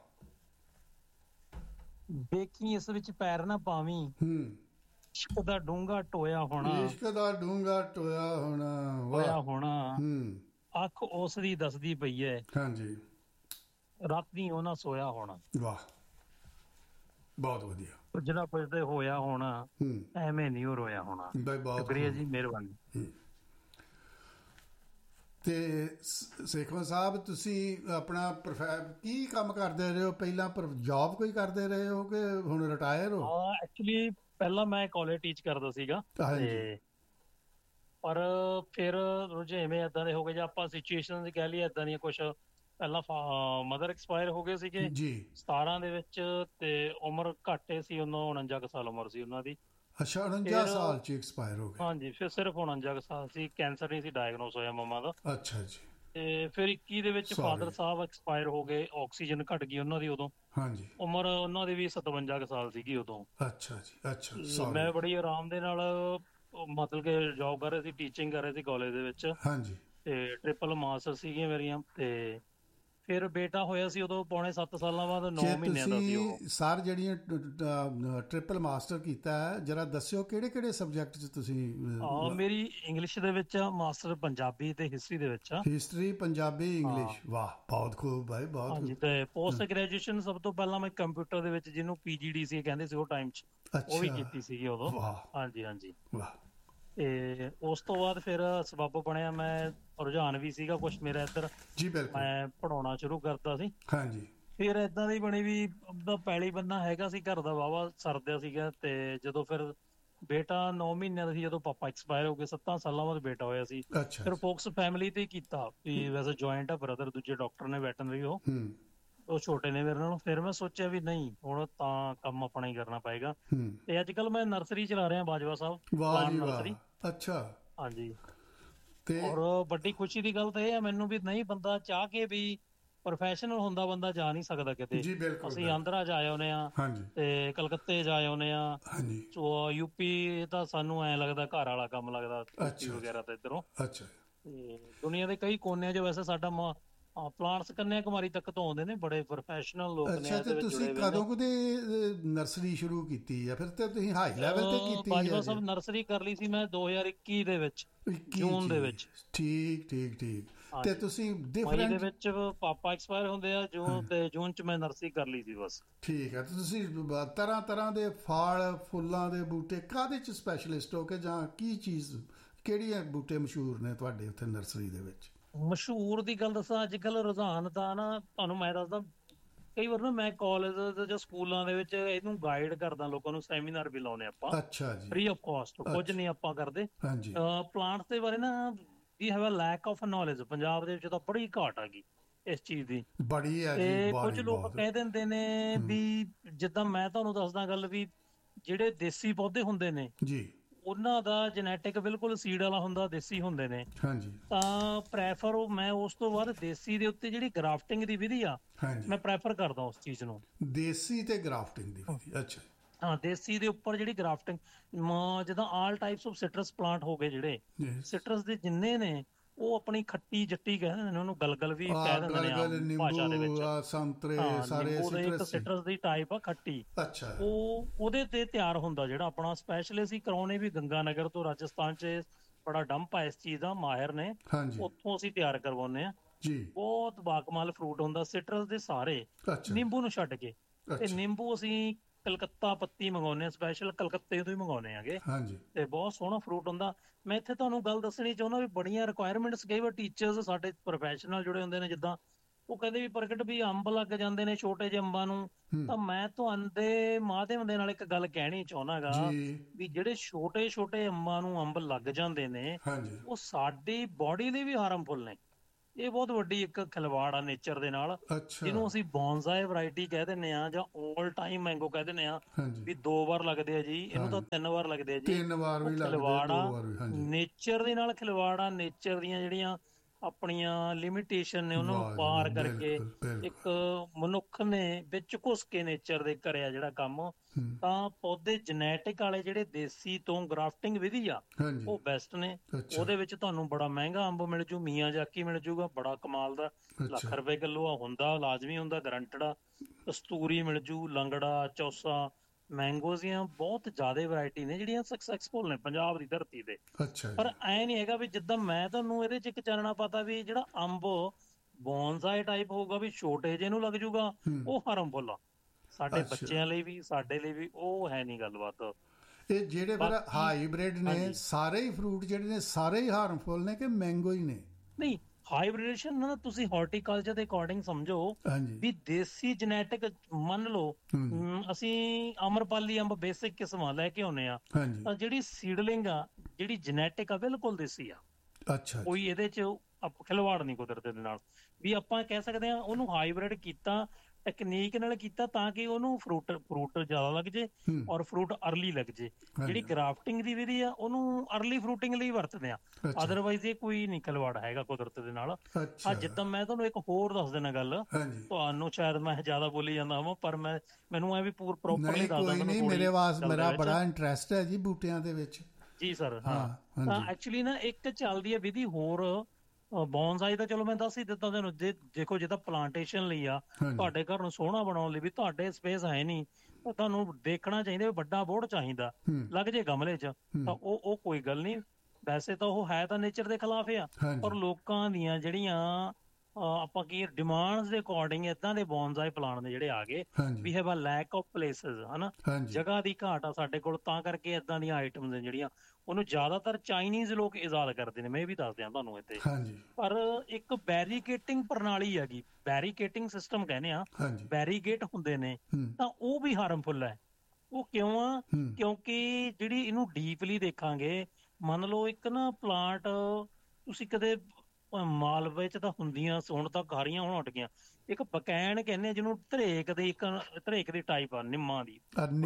ਦੇਖੀ ਇਸ ਵਿੱਚ ਪੈਰ ਨਾ ਪਾਵੀਂ, ਇਸ਼ਕ ਦਾ ਡੂੰਘਾ ਟੋਇਆ ਹੋਣਾ। ਇਸ਼ਕ ਦਾ ਡੂੰਘਾ ਟੋਇਆ ਹੋਣਾ। ਹੋਇਆ ਹੋਣਾ। ਅੱਖ ਉਸ ਦੀ ਦੱਸਦੀ ਪਈ ਐ। ਹਾਂਜੀ। ਰਾਤੀ ਉਹ ਨਾ ਸੋਇਆ ਹੋਣਾ। ਵਾਹ, ਬਹੁਤ ਵਧੀਆ। ਜਿਹੜਾ ਪੁੱਛਦੇ ਹੋਇਆ ਹੋਣਾ ਐਵੇਂ ਨਹੀਂ ਰੋਇਆ ਹੋਣਾ। ਸ਼ੁਕਰੀਆ ਜੀ, ਮਿਹਰਬਾਨੀ। ਤੇ ਸੇਖਵਾਂ ਸਾਹਿਬ, ਤੁਸੀਂ ਆਪਣਾ ਕੀ ਕੰਮ ਕਰਦੇ ਰਹੇ ਹੋ ਪਹਿਲਾਂ? ਜੌਬ ਕੋਈ ਕਰਦੇ ਰਹੇ ਹੋ ਕਿ ਹੁਣ ਰਿਟਾਇਰ ਹੋ? ਐਕਚੁਅਲੀ ਪਹਿਲਾਂ ਮੈਂ ਕਾਲਜ ਟੀਚ ਕਰਦਾ ਸੀਗਾ, ਤੇ ਪਰ ਫਿਰ ਰੁਝੇਵੇਂ ਏਦਾਂ ਦੇ ਹੋ ਗਏ, ਜਾਂ ਆਪਾਂ ਸਿਚੁਏਸ਼ਨ ਕਹਿ ਲਈਏ ਏਦਾਂ ਦੀਆਂ ਕੁਛ। ਪਹਿਲਾਂ ਮਦਰ ਐਕਸਪਾਇਰ ਹੋ ਗਏ ਸੀਗੇ 17 ਦੇ ਵਿੱਚ, ਤੇ ਉਮਰ ਘੱਟ ਸੀ ਉਹਨਾਂ, 49 ਸਾਲ ਉਮਰ ਸੀ ਉਹਨਾਂ ਦੀ। ਅੱਛਾ, 49 ਸਾਲ ਚ ਐਕਸਪਾਇਰ ਹੋ ਗਏ? ਹਾਂਜੀ, ਫਿਰ ਸਿਰਫ 49 ਸਾਲ ਸੀ। ਕੈਂਸਰ ਨਹੀਂ ਸੀ ਡਾਇਗਨੋਸ ਹੋਇਆ ਮੰਮਾ ਦਾ। ਅੱਛਾ ਜੀ। ਤੇ ਫਿਰ 21 ਦੇ ਵਿੱਚ ਫਾਦਰ ਸਾਹਿਬ ਐਕਸਪਾਇਰ ਹੋ ਗਏ, ਆਕਸੀਜਨ ਘਟ ਗਈ ਉਹਨਾਂ ਦੀ ਉਦੋਂ। ਹਾਂਜੀ। ਉਮਰ ਉਹਨਾਂ ਦੀ ਵੀ 57 ਸਾਲ ਸੀਗੀ ਉਦੋਂ। ਅੱਛਾ ਜੀ, ਅੱਛਾ। ਮੈਂ ਬੜੀ ਆਰਾਮ ਦੇ ਨਾਲ ਮਤਲਬ ਕਿ ਜੌਬ ਕਰ ਰਹੇ ਸੀ, ਟੀਚਿੰਗ ਕਰ ਰਹੇ ਸੀ ਕਾਲਜ ਦੇ ਵਿੱਚ। ਹਾਂਜੀ। ਤੇ ਟ੍ਰਿਪਲ ਮਾਸਟਰ ਸੀਗੀਆਂ ਮੇਰੀਆਂ। ਤੇ ਫਿਰ ਬੇਟਾ ਹੋਇਆ ਸੀ ਉਦੋਂ ਪੌਣੇ 7 ਸਾਲਾਂ ਬਾਅਦ, 9 ਮਹੀਨਿਆਂ ਦਾ ਸੀ ਉਹ। ਸਰ, ਜਿਹੜੀਆਂ ਟ੍ਰਿਪਲ ਮਾਸਟਰ ਕੀਤਾ ਹੈ, ਜਰਾ ਦੱਸਿਓ ਕਿਹੜੇ ਕਿਹੜੇ ਸਬਜੈਕਟ 'ਚ ਤੁਸੀਂ? ਮੇਰੀ ਇੰਗਲਿਸ਼ ਦੇ ਵਿੱਚ ਆ ਮਾਸਟਰ, ਪੰਜਾਬੀ ਤੇ ਹਿਸਟਰੀ ਦੇ ਵਿੱਚ ਆ। History, Punjabi, English. ਵਾਹ, ਬਹੁਤ ਖੂਬ ਭਾਈ, ਬਹੁਤ ਖੂਬ। ਹਾਂਜੀ, ਤੇ ਪੋਸਟ ਗ੍ਰੈਜੂਏਸ਼ਨ ਸਭ ਤੋਂ ਪਹਿਲਾਂ ਮੈਂ ਕੰਪਿਊਟਰ ਦੇ ਵਿੱਚ, ਜਿਹਨੂੰ PGDCA ਕਹਿੰਦੇ ਸੀ ਉਹ ਟਾਈਮ 'ਚ, ਉਹ ਵੀ ਕੀਤੀ ਸੀਗੀ ਉਦੋਂ। ਹਾਂਜੀ ਹਾਂਜੀ। ਵਾਹ। ਤੇ ਉਸ ਤੋਂ ਬਾਅਦ ਫਿਰ ਸਬੱਬ ਬਣਿਆ, ਮੈਂ ਰੁਝਾਨ ਵੀ ਸੀਗਾ ਕੁਛ ਮੇਰਾ ਇੱਧਰ, ਮੈਂ ਪੜਾਉਣਾ ਸ਼ੁਰੂ ਕਰਤਾ ਸੀ। ਹਾਂਜੀ। ਫਿਰ ਏਦਾਂ ਦੀ ਬਣੀ ਵੀ ਪੈਲੀ ਬੰਨਾ ਹੈਗਾ ਸੀ ਘਰ ਦਾ, ਵਾਹਵਾ ਸਰਦਿਆ ਸੀਗਾ। ਤੇ ਜਦੋਂ ਫਿਰ ਬੇਟਾ 9 ਮਹੀਨਿਆਂ ਦਾ ਸੀ ਜਦੋਂ ਪਾਪਾ ਐਕਸਪਾਇਰ ਹੋ ਗਏ, 7 ਸਾਲਾਂ ਬਾਅਦ ਬੇਟਾ ਹੋਇਆ ਸੀ। ਫਿਰ ਫੋਕਸ ਫੈਮਿਲੀ ਤੇ ਕੀਤਾ ਵੀ ਵੈਸੇ ਜੁਆਇੰਟ ਆ, ਬ੍ਰਦਰ ਦੂਜੇ ਡਾਕਟਰ ਨੇ, ਵੈਟਰਨਰੀ, ਉਹ ਛੋਟੇ ਨੇ ਮੇਰੇ ਨਾਲੋਂ। ਫਿਰ ਮੈਂ ਸੋਚਿਆ ਵੀ ਨਹੀਂ, ਹੁਣ ਤਾਂ ਕੰਮ ਆਪਣਾ ਹੀ ਕਰਨਾ ਪਏਗਾ। ਤੇ ਅੱਜ ਕੱਲ ਮੈਂ ਨਰਸਰੀ ਚਲਾ ਰਿਹਾ, ਬਾਜਵਾ ਸਾਹਿਬ ਪਲਾਂਟ ਨਰਸਰੀ। ਅੱਛਾ। ਹਾਂਜੀ। ਔਰ ਵੱਡੀ ਖੁਸ਼ੀ ਦੀ ਗੱਲ ਤਾਂ ਇਹ ਆ ਮੈਨੂੰ ਵੀ, ਨਹੀਂ ਬੰਦਾ ਚਾਹ ਕੇ ਵੀ ਪ੍ਰੋਫੈਸ਼ਨਲ ਹੁੰਦਾ ਬੰਦਾ ਜਾ ਨਹੀਂ ਸਕਦਾ ਕਿਤੇ। ਅਸੀਂ ਆਂਧਰਾ ਜਾ ਆਉਂਦੇ ਆ, ਤੇ ਕਲਕੱਤੇ ਜਾ ਆਉਂਦੇ ਆ, UP ਤਾਂ ਸਾਨੂੰ ਐ ਲੱਗਦਾ ਘਰ ਵਾਲਾ ਕੰਮ ਲੱਗਦਾ, UP ਵਗੈਰਾ ਤਾਂ ਇੱਧਰੋਂ। ਤੇ ਦੁਨੀਆ ਦੇ ਕਈ ਕੋਨਿਆਂ 'ਚ ਵੈਸੇ ਸਾਡਾ ਪਲਾਂਟਸ ਕੰਨਿਆ ਕੁਮਾਰੀ ਤੱਕ ਤੋਂ ਆਉਂਦੇ ਨੇ, ਬੜੇ ਪ੍ਰੋਫੈਸ਼ਨਲ ਲੋਕ ਨੇ। ਅੱਛਾ, ਤੇ ਤੁਸੀਂ ਕਦੋਂ ਕਦੇ ਨਰਸਰੀ ਸ਼ੁਰੂ ਕੀਤੀ ਆ? ਫਿਰ ਤੇ ਤੁਸੀਂ ਹਾਈ ਲੈਵਲ ਤੇ ਕੀਤੀ ਹੈ। ਬਾਜਵਾ ਸਾਹਿਬ ਨਰਸਰੀ ਕਰ ਲਈ ਸੀ ਮੈਂ 2021 ਦੇ ਵਿੱਚ, ਜੂਨ ਦੇ ਵਿੱਚ। ਠੀਕ। ਤੇ ਤੁਸੀਂ ਮਈ ਦੇ ਵਿੱਚ ਪਾਪਾ ਐਕਸਪਾਇਰ ਹੁੰਦੇ ਆ, ਜੂਨ ਚ ਮੈਂ ਨਰਸਰੀ ਕਰ ਲਈ ਸੀ ਬਸ। ਠੀਕ ਹੈ। ਤੇ ਤੁਸੀਂ ਤਰ੍ਹਾਂ ਤਰ੍ਹਾਂ ਦੇ ਫਲ ਫੁੱਲਾਂ ਦੇ ਬੂਟੇ ਕਾਹਦੇ ਚ ਸਪੈਸ਼ਲਿਸਟ ਹੋ ਕੇ, ਜਾਂ ਕੀ ਚੀਜ਼, ਕਿਹੜੀਆਂ ਬੂਟੇ ਮਸ਼ਹੂਰ ਨੇ ਤੁਹਾਡੇ ਉੱਥੇ ਨਰਸਰੀ ਦੇ ਵਿੱਚ? ਮਸ਼ਹੂਰ ਦੀ ਗੱਲ ਦੱਸਾਂ, ਅੱਜ ਕੱਲ ਰੁਝਾਨ ਤਾਂ ਨਾ, ਤੁਹਾਨੂੰ ਮੈਂ ਦੱਸਦਾ, ਕਈ ਵਾਰ ਨਾ ਮੈਂ ਕਾਲਜ ਜਾਂ ਸਕੂਲਾਂ ਦੇ ਵਿੱਚ ਇਹਨੂੰ ਗਾਈਡ ਕਰਦਾ ਲੋਕਾਂ ਨੂੰ, ਸੈਮੀਨਾਰ ਵੀ ਲਾਉਨੇ ਆਪਾਂ। ਅੱਛਾ ਜੀ। ਫ੍ਰੀ ਆਫ ਕਾਸਟ, ਕੁਝ ਨਹੀਂ ਆਪਾਂ ਕਰਦੇ। ਪਲਾਂਟਸ ਦੇ ਬਾਰੇ ਨਾ we have a lack of knowledge, Punjab ਦੇ ਵਿੱਚ ਤਾਂ ਬੜੀ ਘਾਟ ਆ ਗਈ ਇਸ ਚੀਜ਼ ਦੀ, ਬੜੀ ਹੈ ਜੀ। ਤੇ ਕੁਝ ਲੋਕ ਕਹਿ ਦਿੰਦੇ ਨੇ ਵੀ, ਜਿੱਦਾਂ ਮੈਂ ਤੁਹਾਨੂੰ ਦੱਸਦਾ ਗੱਲ, ਵੀ ਜਿਹੜੇ ਦੇਸੀ ਪੌਦੇ ਹੁੰਦੇ ਨੇ ਜੀ, ਉਹਨਾਂ ਦਾ ਜੈਨੇਟਿਕ ਬਿਲਕੁਲ ਸੀਡ ਵਾਲਾ ਹੁੰਦਾ, ਦੇਸੀ ਹੁੰਦੇ ਨੇ। ਹਾਂਜੀ। ਤਾਂ ਪ੍ਰੈਫਰ ਮੈਂ ਉਸ ਤੋਂ ਬਾਅਦ ਦੇਸੀ ਦੇ ਉੱਤੇ ਜਿਹੜੀ ਗ੍ਰਾਫਟਿੰਗ ਦੀ ਵਿਧੀ ਆ, ਮੈਂ ਪ੍ਰੈਫਰ ਕਰਦਾ ਉਸ ਚੀਜ਼ ਨੂੰ। ਦੇਸੀ ਤੇ ਗ੍ਰਾਫਟਿੰਗ ਦੀ ਵਿਧੀ? ਅੱਛਾ। ਹਾਂ, ਦੇਸੀ ਦੇ ਉੱਪਰ ਜਿਹੜੀ ਗ੍ਰਾਫਟਿੰਗ, ਜਿੱਦਾਂ ਆਲ ਟਾਈਪਸ ਆਫ ਸਿਟਰਸ ਪਲਾਂਟ ਹੋ ਗਏ, ਜਿਹੜੇ ਸਿਟਰਸ ਦੇ ਜਿੰਨੇ ਨੇ, ਉਹ ਆਪਣੀ ਖੱਟੀ ਜੱਟੀ ਕਹਿੰਦੇ ਨੇ ਉਹਨੂੰ, ਗਲਗਲ ਵੀ ਕਹਿ ਦਿੰਦੇ ਨੇ ਆਮ ਭਾਸ਼ਾ ਦੇ ਵਿੱਚ। ਸੰਤਰੇ, ਸਾਰੇ ਇੱਕ ਸਿਟਰਸ ਦੀ ਟਾਈਪ ਆ ਖੱਟੀ। ਅੱਛਾ। ਉਹਦੇ ਤੇ ਤਿਆਰ ਹੁੰਦਾ ਜਿਹੜਾ ਆਪਣਾ ਸਪੈਸ਼ਲ। ਅਸੀਂ ਕਰਾਉਣੇ ਵੀ ਗੰਗਾ ਨਗਰ ਤੋਂ, ਰਾਜਸਥਾਨ ਚ ਬੜਾ ਡੰਪ ਆ ਇਸ ਚੀਜ਼ ਦਾ, ਮਾਹਿਰ ਨੇ, ਉੱਥੋਂ ਅਸੀਂ ਤਿਆਰ ਕਰਵਾਉਂਦੇ ਆ ਜੀ। ਬਹੁਤ ਬਾਕਮਾਲ ਫਰੂਟ ਹੁੰਦਾ ਸਿਟਰਸ ਦੇ ਸਾਰੇ, ਨਿੰਬੂ ਨੂੰ ਛੱਡ ਕੇ। ਤੇ ਨਿੰਬੂ ਅਸੀਂ ਕਲਕੱਤਾ ਪੱਤੀ ਮੰਗਾਉਂਦੇ ਆ, ਸਪੈਸ਼ਲ ਕਲਕੱਤੇ ਤੋਂ ਹੀ ਮੰਗਾਉਂਦੇ ਆਗੇ। ਤੇ ਬਹੁਤ ਸੋਹਣਾ ਫਰੂਟ ਹੁੰਦਾ। ਮੈਂ ਇੱਥੇ ਤੁਹਾਨੂੰ ਗੱਲ ਦੱਸਣੀ ਚਾਹੁੰਦਾ ਵੀ ਬੜੀਆਂ ਰਿਕੁਆਇਰਮੈਂਟਸ, ਕਈ ਵਾਰ ਟੀਚਰਸ ਸਾਡੇ ਪ੍ਰੋਫੈਸ਼ਨਲ ਜੁੜੇ ਹੁੰਦੇ ਨੇ, ਜਿੱਦਾਂ ਉਹ ਕਹਿੰਦੇ ਵੀ ਪ੍ਰਗਟ ਵੀ ਅੰਬ ਲੱਗ ਜਾਂਦੇ ਨੇ ਛੋਟੇ ਜਿਹੇ ਅੰਬਾਂ ਨੂੰ। ਤਾਂ ਮੈਂ ਤੁਹਾਡੇ ਮਾਧਿਅਮ ਦੇ ਨਾਲ ਇੱਕ ਗੱਲ ਕਹਿਣੀ ਚਾਹੁੰਦਾਗਾ ਵੀ ਜਿਹੜੇ ਛੋਟੇ ਛੋਟੇ ਅੰਬਾਂ ਨੂੰ ਅੰਬ ਲੱਗ ਜਾਂਦੇ ਨੇ, ਉਹ ਸਾਡੀ ਬੋਡੀ ਲਈ ਵੀ ਹਾਰਮਫੁਲ ਨੇ। ਇਹ ਬਹੁਤ ਵੱਡੀ ਇੱਕ ਖਿਲਵਾੜ ਆ ਨੇਚਰ ਦੇ ਨਾਲ, ਜਿਹਨੂੰ ਅਸੀਂ ਬੌਨਸਾਈ ਵੈਰਾਈਟੀ ਕਹਿ ਦਿੰਦੇ ਆ, ਜਾਂ 올 ਟਾਈਮ ਮੈਂਗੋ ਕਹਿ ਦਿੰਦੇ ਆ। ਵੀ 2 ਵਾਰ ਲੱਗਦੇ ਆ ਜੀ, ਇਹਨੂੰ ਤਾਂ 3 ਵਾਰ ਲੱਗਦੇ ਆ ਜੀ। 3 ਵਾਰ ਵੀ ਖਿਲਵਾੜ ਆ, ਨੇਚਰ ਦੇ ਨਾਲ ਖਿਲਵਾੜ ਆ। ਨੇਚਰ ਦੀਆਂ ਜਿਹੜੀਆਂ ਆਪਣੀਆਂ ਲਿਮਿਟੇਸ਼ਨ ਨੇ, ਉਹਨਾਂ ਨੂੰ ਪਾਰ ਕਰਕੇ ਇੱਕ ਮਨੁੱਖ ਨੇ ਵਿੱਚ ਘੁਸ ਕੇ ਨੇਚਰ ਦੇ ਕਰਿਆ ਜਿਹੜਾ ਕੰਮ। ਤਾਂ ਪੌਦੇ ਜੈਨੇਟਿਕ ਵਾਲੇ ਜਿਹੜੇ ਦੇਸੀ ਤੋਂ ਗ੍ਰਾਫਟਿੰਗ ਵਿਧੀ ਆ, ਉਹ ਬੈਸਟ ਨੇ। ਉਹਦੇ ਵਿੱਚ ਤੁਹਾਨੂੰ ਬੜਾ ਮਹਿੰਗਾ ਅੰਬ ਮਿਲ ਜੂ, ਮੀਆਂਜਾਕੀ ਮਿਲ ਜੂਗਾ, ਬੜਾ ਕਮਾਲ ਦਾ, ਲੱਖ ਰੁਪਏ ਕਿਲੋ ਆ, ਹੁੰਦਾ ਲਾਜ਼ਮੀ ਹੁੰਦਾ, ਗਰੰਟਡ ਆ। ਕਸਤੂਰੀ ਮਿਲ ਜੂ, ਲੰਗੜਾ, ਚੌਸਾ, ਮੈਂਗੋਜ਼ ਦੀਆਂ ਬਹੁਤ ਜ਼ਿਆਦਾ ਵੈਰਾਈਟੀ ਨੇ ਜਿਹੜੀਆਂ ਸਕਸੈਸਫੁਲ ਨੇ ਪੰਜਾਬ ਦੀ ਧਰਤੀ ਤੇ। ਪਰ ਐ ਨਹੀਂ ਹੈਗਾ ਵੀ ਜਿੱਦਾਂ ਮੈਂ ਤੁਹਾਨੂੰ ਇਹਦੇ ਚ ਇੱਕ ਚਾਨਣਾ ਪਤਾ ਵੀ ਜਿਹੜਾ ਅੰਬ ਬੌਨਸਾਈ ਟਾਈਪ ਹੋਊਗਾ ਵੀ ਛੋਟੇ ਜਿਹੇ ਨੂੰ ਲੱਗ ਜੂਗਾ, ਉਹ ਹਾਰਮਫੁਲ ਆ। ਸਾਡੇ ਬੱਚਿਆਂ ਲਈ ਵੀ, ਸਾਡੇ ਲਈ ਵੀ ਉਹ ਹੈ ਨਹੀਂ ਗੱਲਬਾਤ। ਇਹ ਜਿਹੜੇ ਫਿਰ ਹਾਈਬ੍ਰਿਡ ਨੇ ਸਾਰੇ ਹੀ ਫਰੂਟ ਜਿਹੜੇ ਨੇ ਸਾਰੇ ਹੀ ਹਾਰਮਫੁਲ ਨੇ ਕਿ ਮੈਂਗੋ ਹੀ ਨੇ? ਨਹੀਂ, ਹਾਈਬ੍ਰਿਡੇਸ਼ਨ ਨਾ ਤੁਸੀਂ ਹਾਰਟੀਕਲਚਰ ਦੇ ਅਕੋਰਡਿੰਗ ਸਮਝੋ ਵੀ ਦੇਸੀ ਜੈਨੇਟਿਕ ਮੰਨ ਲਓ ਅਸੀਂ ਅਮਰਪਾਲੀ ਅੰਬ ਬੇਸਿਕ ਕਿਸਮਾਂ ਲੈ ਕੇ ਆਉਨੇ ਆ ਤਾਂ ਜਿਹੜੀ ਸੀਡਲਿੰਗ ਆ ਜਿਹੜੀ ਜੈਨੇਟਿਕ ਆ ਬਿਲਕੁਲ ਦੇਸੀ ਆ। ਅੱਛਾ, ਕੋਈ ਇਹਦੇ ਚ ਖਿਲਵਾੜ ਨਹੀਂ ਕੁਦਰਤ ਦੇ ਨਾਲ। ਵੀ ਆਪਾਂ ਕਹਿ ਸਕਦੇ ਆ ਉਹਨੂੰ ਹਾਈਬ੍ਰਿਡ ਕੀਤਾ, ਟੈਕਨੀਕ ਨਾਲ ਕੀਤਾ ਤਾਂ ਕਿ ਉਹਨੂੰ ਫਰੂਟ ਜ਼ਿਆਦਾ ਲੱਗ ਜੇ ਔਰ ਫਰੂਟ ਅਰਲੀ ਲੱਗ ਜੇ। ਜਿਹੜੀ ਗ੍ਰਾਫਟਿੰਗ ਦੀ ਵਿਧੀ ਆ ਉਹਨੂੰ ਅਰਲੀ ਫਰੂਟਿੰਗ ਲਈ ਵਰਤਦੇ ਆ, ਅਦਰਵਾਈਜ਼ ਇਹ ਕੋਈ ਨਹੀਂ ਖਿਲਵਾੜ ਹੈਗਾ ਕੁਦਰਤ ਦੇ ਨਾਲ। ਜਿੱਦਾਂ ਮੈਂ ਤੁਹਾਨੂੰ ਇੱਕ ਹੋਰ ਦੱਸ ਦੇਣਾ ਗੱਲ, ਤੁਹਾਨੂੰ ਸ਼ਾਇਦ ਮੈਂ ਜ਼ਿਆਦਾ ਬੋਲੀ ਜਾਂਦਾ ਹਾਂ ਪਰ ਮੈਨੂੰ ਇਹ ਵੀ ਪ੍ਰੋਪਰਲੀ ਦੱਸਦਾ। ਨਹੀਂ, ਮੇਰੇ ਵਾਸਤੇ ਮੇਰਾ ਬੜਾ ਇੰਟਰਸਟ ਹੈ ਜੀ ਬੂਟਿਆਂ ਦੇ ਵਿੱਚ। ਜੀ ਸਰ, ਹਾਂ। ਤਾਂ ਐਕਚੁਅਲੀ ਨਾ ਇੱਕ ਚੱਲਦੀ ਹੈ ਵਿਧੀ ਹੋਰ ਬੌਨਸਾਈ ਦਾ, ਚਲੋ ਮੈਂ ਦੱਸ ਹੀ ਦਿੱਤਾ ਤੁਹਾਨੂੰ। ਦੇਖੋ ਜਿੱਦਾਂ ਪਲਾਂਟੇਸ਼ਨ ਲਈ ਆ, ਤੁਹਾਡੇ ਘਰ ਨੂੰ ਸੋਹਣਾ ਬਣਾਉਣ ਲਈ ਵੀ ਤੁਹਾਡੇ ਸਪੇਸ ਹੈ ਨਹੀਂ, ਤੁਹਾਨੂੰ ਦੇਖਣਾ ਚਾਹੀਦਾ ਵੱਡਾ ਬੋਰਡ ਚਾਹੀਦਾ, ਲੱਗ ਜੇ ਗਮਲੇ 'ਚ ਤਾਂ ਉਹ ਕੋਈ ਗੱਲ ਨਹੀਂ। ਵੈਸੇ ਤਾਂ ਉਹ ਹੈ ਤਾਂ ਨੇਚਰ ਦੇ ਖਿਲਾਫ ਆ, ਪਰ ਲੋਕਾਂ ਦੀਆਂ ਜਿਹੜੀਆਂ ਆਪਾਂ ਕੀ ਡਿਮਾਂਡਸ ਦੇ ਅਕੋਰਡਿੰਗ ਏਦਾਂ ਦੇ ਬੌਨਸਾਈ ਪਲਾਂਟ ਨੇ ਜਿਹੜੇ ਆ ਗਏ। We have a lack of places, ਹਨਾ, ਜਗ੍ਹਾ ਦੀ ਘਾਟ ਆ ਸਾਡੇ ਕੋਲ, ਤਾਂ ਕਰਕੇ ਏਦਾਂ ਦੀਆਂ ਆਈਟਮਸ ਨੇ ਜਿਹੜੀਆਂ ਉਹਨੂੰ ਜ਼ਿਆਦਾਤਰ ਚਾਈਨੀਜ਼ ਲੋਕ ਇਜਾਦ ਕਰਦੇ ਨੇ। ਮੈਂ ਇਹ ਵੀ ਦੱਸ ਦਿਆਂ ਤੁਹਾਨੂੰ ਇੱਥੇ। ਪਰ ਇੱਕ ਬੈਰੀਕੇਟਿੰਗ ਪ੍ਰਣਾਲੀ ਹੈਗੀ, ਬੈਰੀਕੇਟਿੰਗ ਸਿਸਟਮ ਕਹਿੰਦੇ ਆ, ਬੈਰੀਗੇਟ ਹੁੰਦੇ ਨੇ, ਤਾਂ ਉਹ ਵੀ ਹਾਰਮਫੁਲ ਹੈ। ਉਹ ਕਿਉਂ ਆ? ਕਿਉਂਕਿ ਜਿਹੜੀ ਇਹਨੂੰ ਡੀਪਲੀ ਦੇਖਾਂਗੇ, ਮੰਨ ਲਓ ਇੱਕ ਨਾ ਪਲਾਂਟ ਤੁਸੀਂ ਕਦੇ ਮਾਲਵੇ ਚ ਤਾਂ ਹੁੰਦੀਆਂ, ਹੁਣ ਤਾਂ ਕਾਰੀਆਂ ਹੁਣ ਉੱਡ ਗਈਆਂ, ਇੱਕ ਬਕੈਨ ਕਹਿੰਦੇ ਜਿਹਨੂੰ, ਧਰੇਕ ਦੀ ਟਾਈਪ ਆ ਨਿੰਮਾਂ ਦੀ,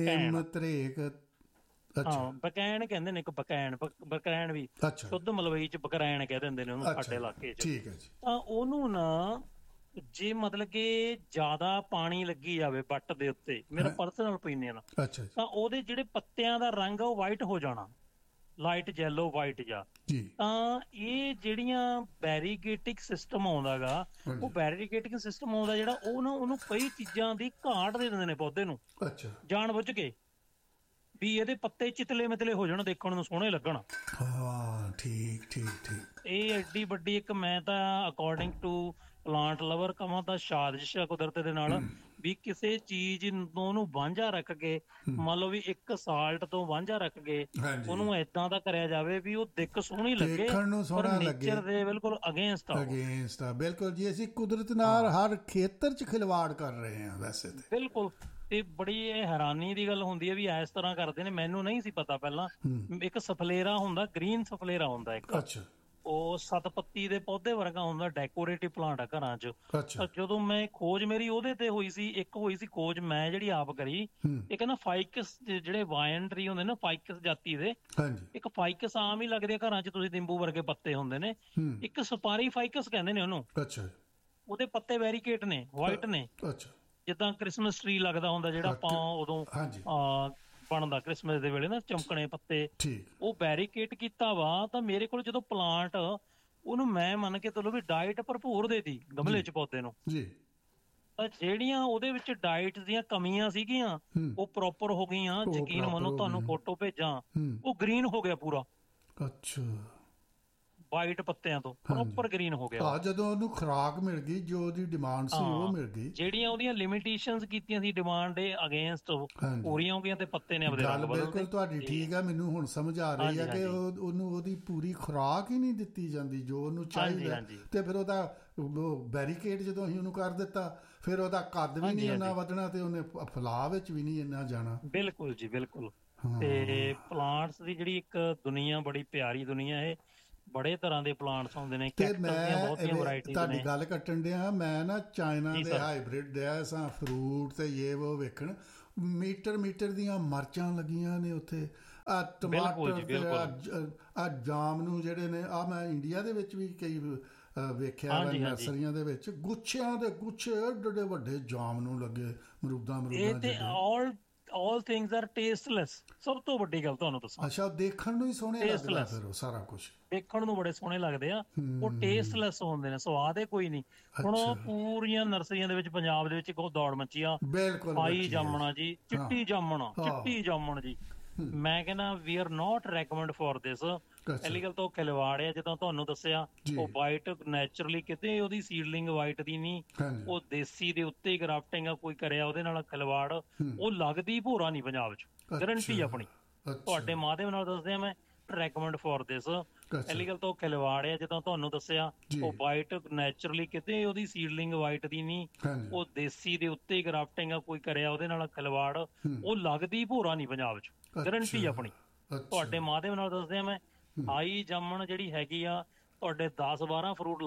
ਬਕੈਨ ਕਹਿੰਦੇ ਨੇ। ਇੱਕ ਬਕੈਨ ਵੀ ਸ਼ੁੱਧ ਮਲਵਈ ਚ ਬਕਰੈਨ ਕਹਿ ਦਿੰਦੇ ਨੇ ਉਹਨੂੰ ਸਾਡੇ ਇਲਾਕੇ ਚ। ਤਾਂ ਉਹਨੂੰ ਨਾ ਜੇ ਮਤਲਬ ਕਿ ਜ਼ਿਆਦਾ ਪਾਣੀ ਲੱਗੀ ਜਾਵੇ ਵੱਟ ਦੇ ਉੱਤੇ, ਮੇਰਾ ਪਰਸਨਲ ਓਪੀਨੀਅਨ, ਤਾਂ ਉਹਦੇ ਜਿਹੜੇ ਪੱਤਿਆਂ ਦਾ ਰੰਗ ਉਹ ਵਾਈਟ ਹੋ ਜਾਣਾ, ਲਾਈਟ ਯੈਲੋ ਵਾਈਟ ਜਾ। ਤਾਂ ਇਹ ਜਿਹੜੀਆਂ ਬੈਰੀਗੇਟਿਕ ਸਿਸਟਮ ਆਉਂਦਾ ਗਾ, ਉਹ ਬੈਰੀਗੇਟਿਕ ਸਿਸਟਮ ਆਉਂਦਾ ਜਿਹੜਾ ਉਹ ਨਾ ਉਹਨੂੰ ਕਈ ਚੀਜ਼ਾਂ ਦੀ ਘਾਟ ਦੇ ਦਿੰਦੇ ਨੇ ਪੌਦੇ ਨੂੰ, ਜਾਣ ਬੁੱਝ ਕੇ, ਵੀ ਇਹਦੇ ਪੱਤੇ ਚਿਤਲੇ ਮਿਤਲੇ ਹੋ ਜਾਣ, ਦੇਖਣ ਨੂੰ ਸੋਹਣੇ ਲੱਗਣ। ਠੀਕ। ਇਹ ਐਡੀ ਵੱਡੀ ਇੱਕ, ਮੈਂ ਤਾਂ ਅਕੋਰਡਿੰਗ ਟੂ ਪਲਾਂਟ ਲਵਰ ਕਵਾਂ ਤਾਂ ਸਾਜ਼ਿਸ਼ ਆ ਕੁਦਰਤ ਦੇ ਨਾਲ, ਵੀ ਕਿਸੇ ਚੀਜ਼ ਨੂੰ ਉਹਨੂੰ ਵਾਂਝਾ ਰੱਖ ਕੇ, ਮੰਨ ਲਓ ਵੀ ਇੱਕ ਸਾਲਟ ਤੋਂ ਵਾਂਝਾ ਰੱਖ ਕੇ ਉਹਨੂੰ ਏਦਾਂ ਦਾ ਕਰਿਆ ਜਾਵੇ ਵੀ ਉਹ ਦਿੱਖ ਸੋਹਣੀ ਲੱਗੇ, ਦੇਖਣ ਨੂੰ ਸੋਹਣਾ ਲੱਗੇ। ਨੇਚਰ ਦੇ ਬਿਲਕੁਲ ਅਗੇਂਸਟ ਆ। ਬਿਲਕੁਲ ਜੀ, ਅਸੀਂ ਕੁਦਰਤ ਨਾਲ ਹਰ ਖੇਤਰ 'ਚ ਖਿਲਵਾੜ ਕਰ ਰਹੇ ਹਾਂ ਵੈਸੇ ਤੇ। ਬਿਲਕੁਲ, ਤੇ ਬੜੀ ਇਹ ਹੈਰਾਨੀ ਦੀ ਗੱਲ ਹੁੰਦੀ ਹੈ ਵੀ ਇਸ ਤਰ੍ਹਾਂ ਕਰਦੇ ਨੇ। ਮੈਨੂੰ ਨਹੀਂ ਸੀ ਪਤਾ ਪਹਿਲਾਂ। ਇੱਕ ਸਫਲੇਰਾ ਹੁੰਦਾ, ਗ੍ਰੀਨ ਸਫਲੇਰਾ ਹੁੰਦਾ ਇੱਕ, ਉਹ ਸਤਪੱਤੀ ਦੇ ਪੌਦੇ ਵਰਗਾ ਹੁੰਦਾ, ਡੈਕੋਰੇਟਿਵ ਪਲਾਂਟ ਆ ਘਰਾਂ 'ਚ। ਜਦੋਂ ਮੈਂ ਖੋਜ ਮੇਰੀ ਉਹਦੇ ਤੇ ਹੋਈ ਸੀ, ਇੱਕ ਹੋਈ ਸੀ ਖੋਜ ਮੈਂ ਜਿਹੜੀ ਆਪ ਕਰੀ, ਇੱਕ ਨਾ ਫਾਈਕਸ, ਜਿਹੜੇ ਵਾਇਨ ਟਰੀ ਹੁੰਦੇ ਨਾ ਫਾਈਕਸ ਜਾਤੀ ਦੇ, ਇੱਕ ਫਾਈਕਸ ਆਮ ਹੀ ਲੱਗਦੇ ਘਰਾਂ 'ਚ, ਤੁਸੀਂ ਨਿੰਬੂ ਵਰਗੇ ਪੱਤੇ ਹੁੰਦੇ ਨੇ, ਇੱਕ ਸਪਾਰੀ ਫਾਈਕਸ ਕਹਿੰਦੇ ਨੇ ਉਹਨੂੰ। ਉਹਦੇ ਪੱਤੇ ਵੈਰੀਕੇਟ ਨੇ, ਵਾਈਟ ਨੇ, ਜਿੱਦਾਂ ਕ੍ਰਿਸਮਸ ਟਰੀ ਲੱਗਦਾ ਹੁੰਦਾ ਜਿਹੜਾ ਆਪਾਂ ਉਦੋਂ ਬਣਦਾ ਕ੍ਰਿਸਮਸ ਦੇ ਵੇਲੇ ਨਾ, ਚਮਕਣੇ ਪੱਤੇ, ਉਹ ਬੈਰੀਕੇਟ ਕੀਤਾ ਵਾ। ਤਾਂ ਮੇਰੇ ਕੋਲ ਜਦੋਂ ਪਲਾਂਟ, ਉਹਨੂੰ ਮੈਂ ਮੰਨ ਕੇ ਚਲੋ ਵੀ ਡਾਈਟ ਭਰਪੂਰ ਦੇਤੀ ਗਮਲੇ 'ਚ ਪੌਦੇ ਨੂੰ, ਤਾਂ ਜਿਹੜੀਆਂ ਉਹਦੇ ਵਿੱਚ ਡਾਈਟ ਦੀਆਂ ਕਮੀਆਂ ਸੀਗੀਆਂ ਉਹ ਪ੍ਰੋਪਰ ਹੋ ਗਈਆਂ। ਯਕੀਨ ਮੰਨੋ, ਤੁਹਾਨੂੰ ਫੋਟੋ ਭੇਜਾਂ, ਉਹ ਗ੍ਰੀਨ ਹੋ ਗਿਆ ਪੂਰਾ, ਵਾਈਟ ਪੱਤਿਆਂ ਤੋਂ ਪ੍ਰੋਪਰ ਗ੍ਰੀਨ ਹੋ ਗਿਆ। ਜਦੋਂ ਉਹਨੂੰ ਖੁਰਾਕ ਮਿਲ ਗਈ, ਜੋ ਉਹਦੀ ਡਿਮਾਂਡ ਸੀ ਉਹ ਮਿਲ ਗਈ। ਜਿਹੜੀਆਂ ਉਹਦੀਆਂ ਲਿਮਿਟੇਸ਼ਨਸ ਕੀਤੀਆਂ ਸੀ ਡਿਮਾਂਡ ਦੇ ਅਗੇਂਸਟ, ਪੂਰੀਆਂ ਹੋ ਗਈਆਂ ਤੇ ਪੱਤੇ ਨੇ ਆਪਣੇ ਰੰਗ ਬਦਲ ਦਿੱਤੇ। ਬਿਲਕੁਲ ਤੁਹਾਡੀ ਠੀਕ ਆ, ਮੈਨੂੰ ਹੁਣ ਸਮਝ ਆ ਰਹੀ ਹੈ ਕਿ ਉਹਨੂੰ ਉਹਦੀ ਪੂਰੀ ਖੁਰਾਕ ਹੀ ਨਹੀਂ ਦਿੱਤੀ ਜਾਂਦੀ ਜੋ ਉਹਨੂੰ ਚਾਹੀਦਾ। ਤੇ ਫਿਰ ਉਹਦਾ ਬੈਰੀਕੇਡ ਜਦੋਂ ਅਸੀਂ ਉਹਨੂੰ ਕਰ ਦਿੱਤਾ, ਫਿਰ ਉਹਦਾ ਕੱਦ ਵੀ ਨਹੀਂ ਇੰਨਾ ਵਧਣਾ ਤੇ ਉਹਨੇ ਫੈਲਾਅ ਵਿੱਚ ਵੀ ਨਹੀਂ ਇੰਨਾ ਜਾਣਾ। ਬਿਲਕੁਲ ਜੀ, ਬਿਲਕੁਲ। ਤੇ ਪਲਾਂਟਸ ਦੀ ਜਿਹੜੀ ਇੱਕ ਦੁਨੀਆ, ਬੜੀ ਪਿਆਰੀ ਦੁਨੀਆ ਹੈ, ਬੜੇ ਤਰ੍ਹਾਂ ਦੇ ਪਲਾਂਟਸ ਹੁੰਦੇ ਨੇ, ਕੈਕਟਸ ਦੀਆਂ ਬਹੁਤੀਆਂ ਵੈਰਾਈਟੀਆਂ ਨੇ। ਤੁਹਾਡੀ ਗੱਲ ਕੱਟਣ ਡਿਆ, ਮੈਂ ਨਾ ਚਾਈਨਾ ਦੇ ਹਾਈਬ੍ਰਿਡ ਡਿਆ ਸਾਂ ਫਰੂਟ ਤੇ ਇਹ ਉਹ ਵੇਖਣ, ਮੀਟਰ ਦੀਆਂ ਮਰਚਾਂ ਲੱਗੀਆਂ ਨੇ ਉੱਥੇ, ਟਮਾਟਰ, ਆ ਜਾਮ ਨੂੰ ਜਿਹੜੇ ਨੇ, ਆ ਮੈਂ ਇੰਡੀਆ ਦੇ ਵਿੱਚ ਵੀ ਕਈ ਵੇਖਿਆ ਨਰਸਰੀਆਂ ਦੇ ਵਿੱਚ, ਗੁੱਛਿਆਂ ਦੇ ਗੁੱਛੇ ਏਡੇ ਵੱਡੇ ਜਾਮ ਨੂੰ ਲੱਗੇ, ਮਰੂਦਾਂ all things are tasteless, ਸਭ ਤੋਂ ਵੱਡੀ ਗੱਲ ਤੁਹਾਨੂੰ ਦੱਸਾਂ। ਅੱਛਾ, ਦੇਖਣ ਨੂੰ ਹੀ ਸੋਹਣੇ ਲੱਗਦੇ, ਫਿਰ ਉਹ ਸਾਰਾ ਕੁਝ ਦੇਖਣ ਨੂੰ ਬੜੇ ਸੋਹਣੇ ਲੱਗਦੇ ਆ, ਉਹ ਟੇਸਟਲੈਸ ਹੁੰਦੇ ਨੇ, ਸਵਾਦ ਹੀ ਕੋਈ ਨਹੀਂ। ਹੁਣ ਉਹ ਪੂਰੀਆਂ ਨਰਸਰੀਆਂ ਦੇ ਵਿੱਚ ਪੰਜਾਬ ਦੇ ਵਿੱਚ ਇੱਕ ਦੌੜ ਮੱਚੀ ਆ, ਪਾਈ ਜਾਮਣਾ ਜੀ, ਚਿੱਟੀ ਜਾਮਣ ਜੀ। ਮੈਂ ਕਹਿੰਦਾ ਵੀ are not recommend for this. ਪਹਿਲੀ ਗੱਲ ਤਾਂ ਉਹ ਖਿਲਵਾੜ ਆ, ਜਦੋਂ ਤੁਹਾਨੂੰ ਦੱਸਿਆ ਉਹ ਵਾਈਟ ਨੈਚੁਰਲੀ ਕਿਤੇ ਉਹਦੀ ਸੀਡਲਿੰਗ ਵਾਈਟ ਦੀ ਨਹੀਂ, ਉਹ ਦੇਸੀ ਦੇ ਉੱਤੇ ਹੀ ਗ੍ਰਾਫਟਿੰਗ ਆ ਕੋਈ ਕਰਿਆ ਉਹਦੇ ਨਾਲ ਖਿਲਵਾੜ, ਉਹ ਲੱਗਦੀ ਭੋਰਾ ਨਹੀਂ ਪੰਜਾਬ 'ਚ, ਗਰੰਟੀ ਆਪਣੀ ਤੁਹਾਡੇ ਮਾਧਿਅਮ ਨਾਲ ਦੱਸਦੇ ਆ ਮੈਂ, ਰੈਕਮੈਂਡ ਫॉर ਦਿਸ। ਪਹਿਲੀ ਗੱਲ ਤਾਂ ਉਹ ਖਿਲਵਾੜ ਆ, ਜਦੋਂ ਤੁਹਾਨੂੰ ਦੱਸਿਆ ਉਹ ਵਾਈਟ ਨੈਚੁਰਲੀ ਕਿਤੇ ਉਹਦੀ ਸੀਡਲਿੰਗ ਵਾਈਟ ਦੀ ਨਹੀਂ, ਉਹ ਦੇਸੀ ਦੇ ਉੱਤੇ ਹੀ ਗ੍ਰਾਫਟਿੰਗ ਆ ਕੋਈ ਕਰਿਆ ਉਹਦੇ ਨਾਲ ਖਿਲਵਾੜ, ਉਹ ਲੱਗਦੀ ਭੋਰਾ ਨਹੀਂ ਪੰਜਾਬ 'ਚ, ਗਰੰਟੀ ਆਪਣੀ ਤੁਹਾਡੇ ਮਾਧਿਅਮ ਨਾਲ ਦੱਸਦੇ ਆ ਮੈਂ। ਹਾਈ ਜਾਮਣ ਜਿਹੜੀ ਹੈਗੀ ਆ ਤੁਹਾਡੇ 10-12 ਫਰੂਟ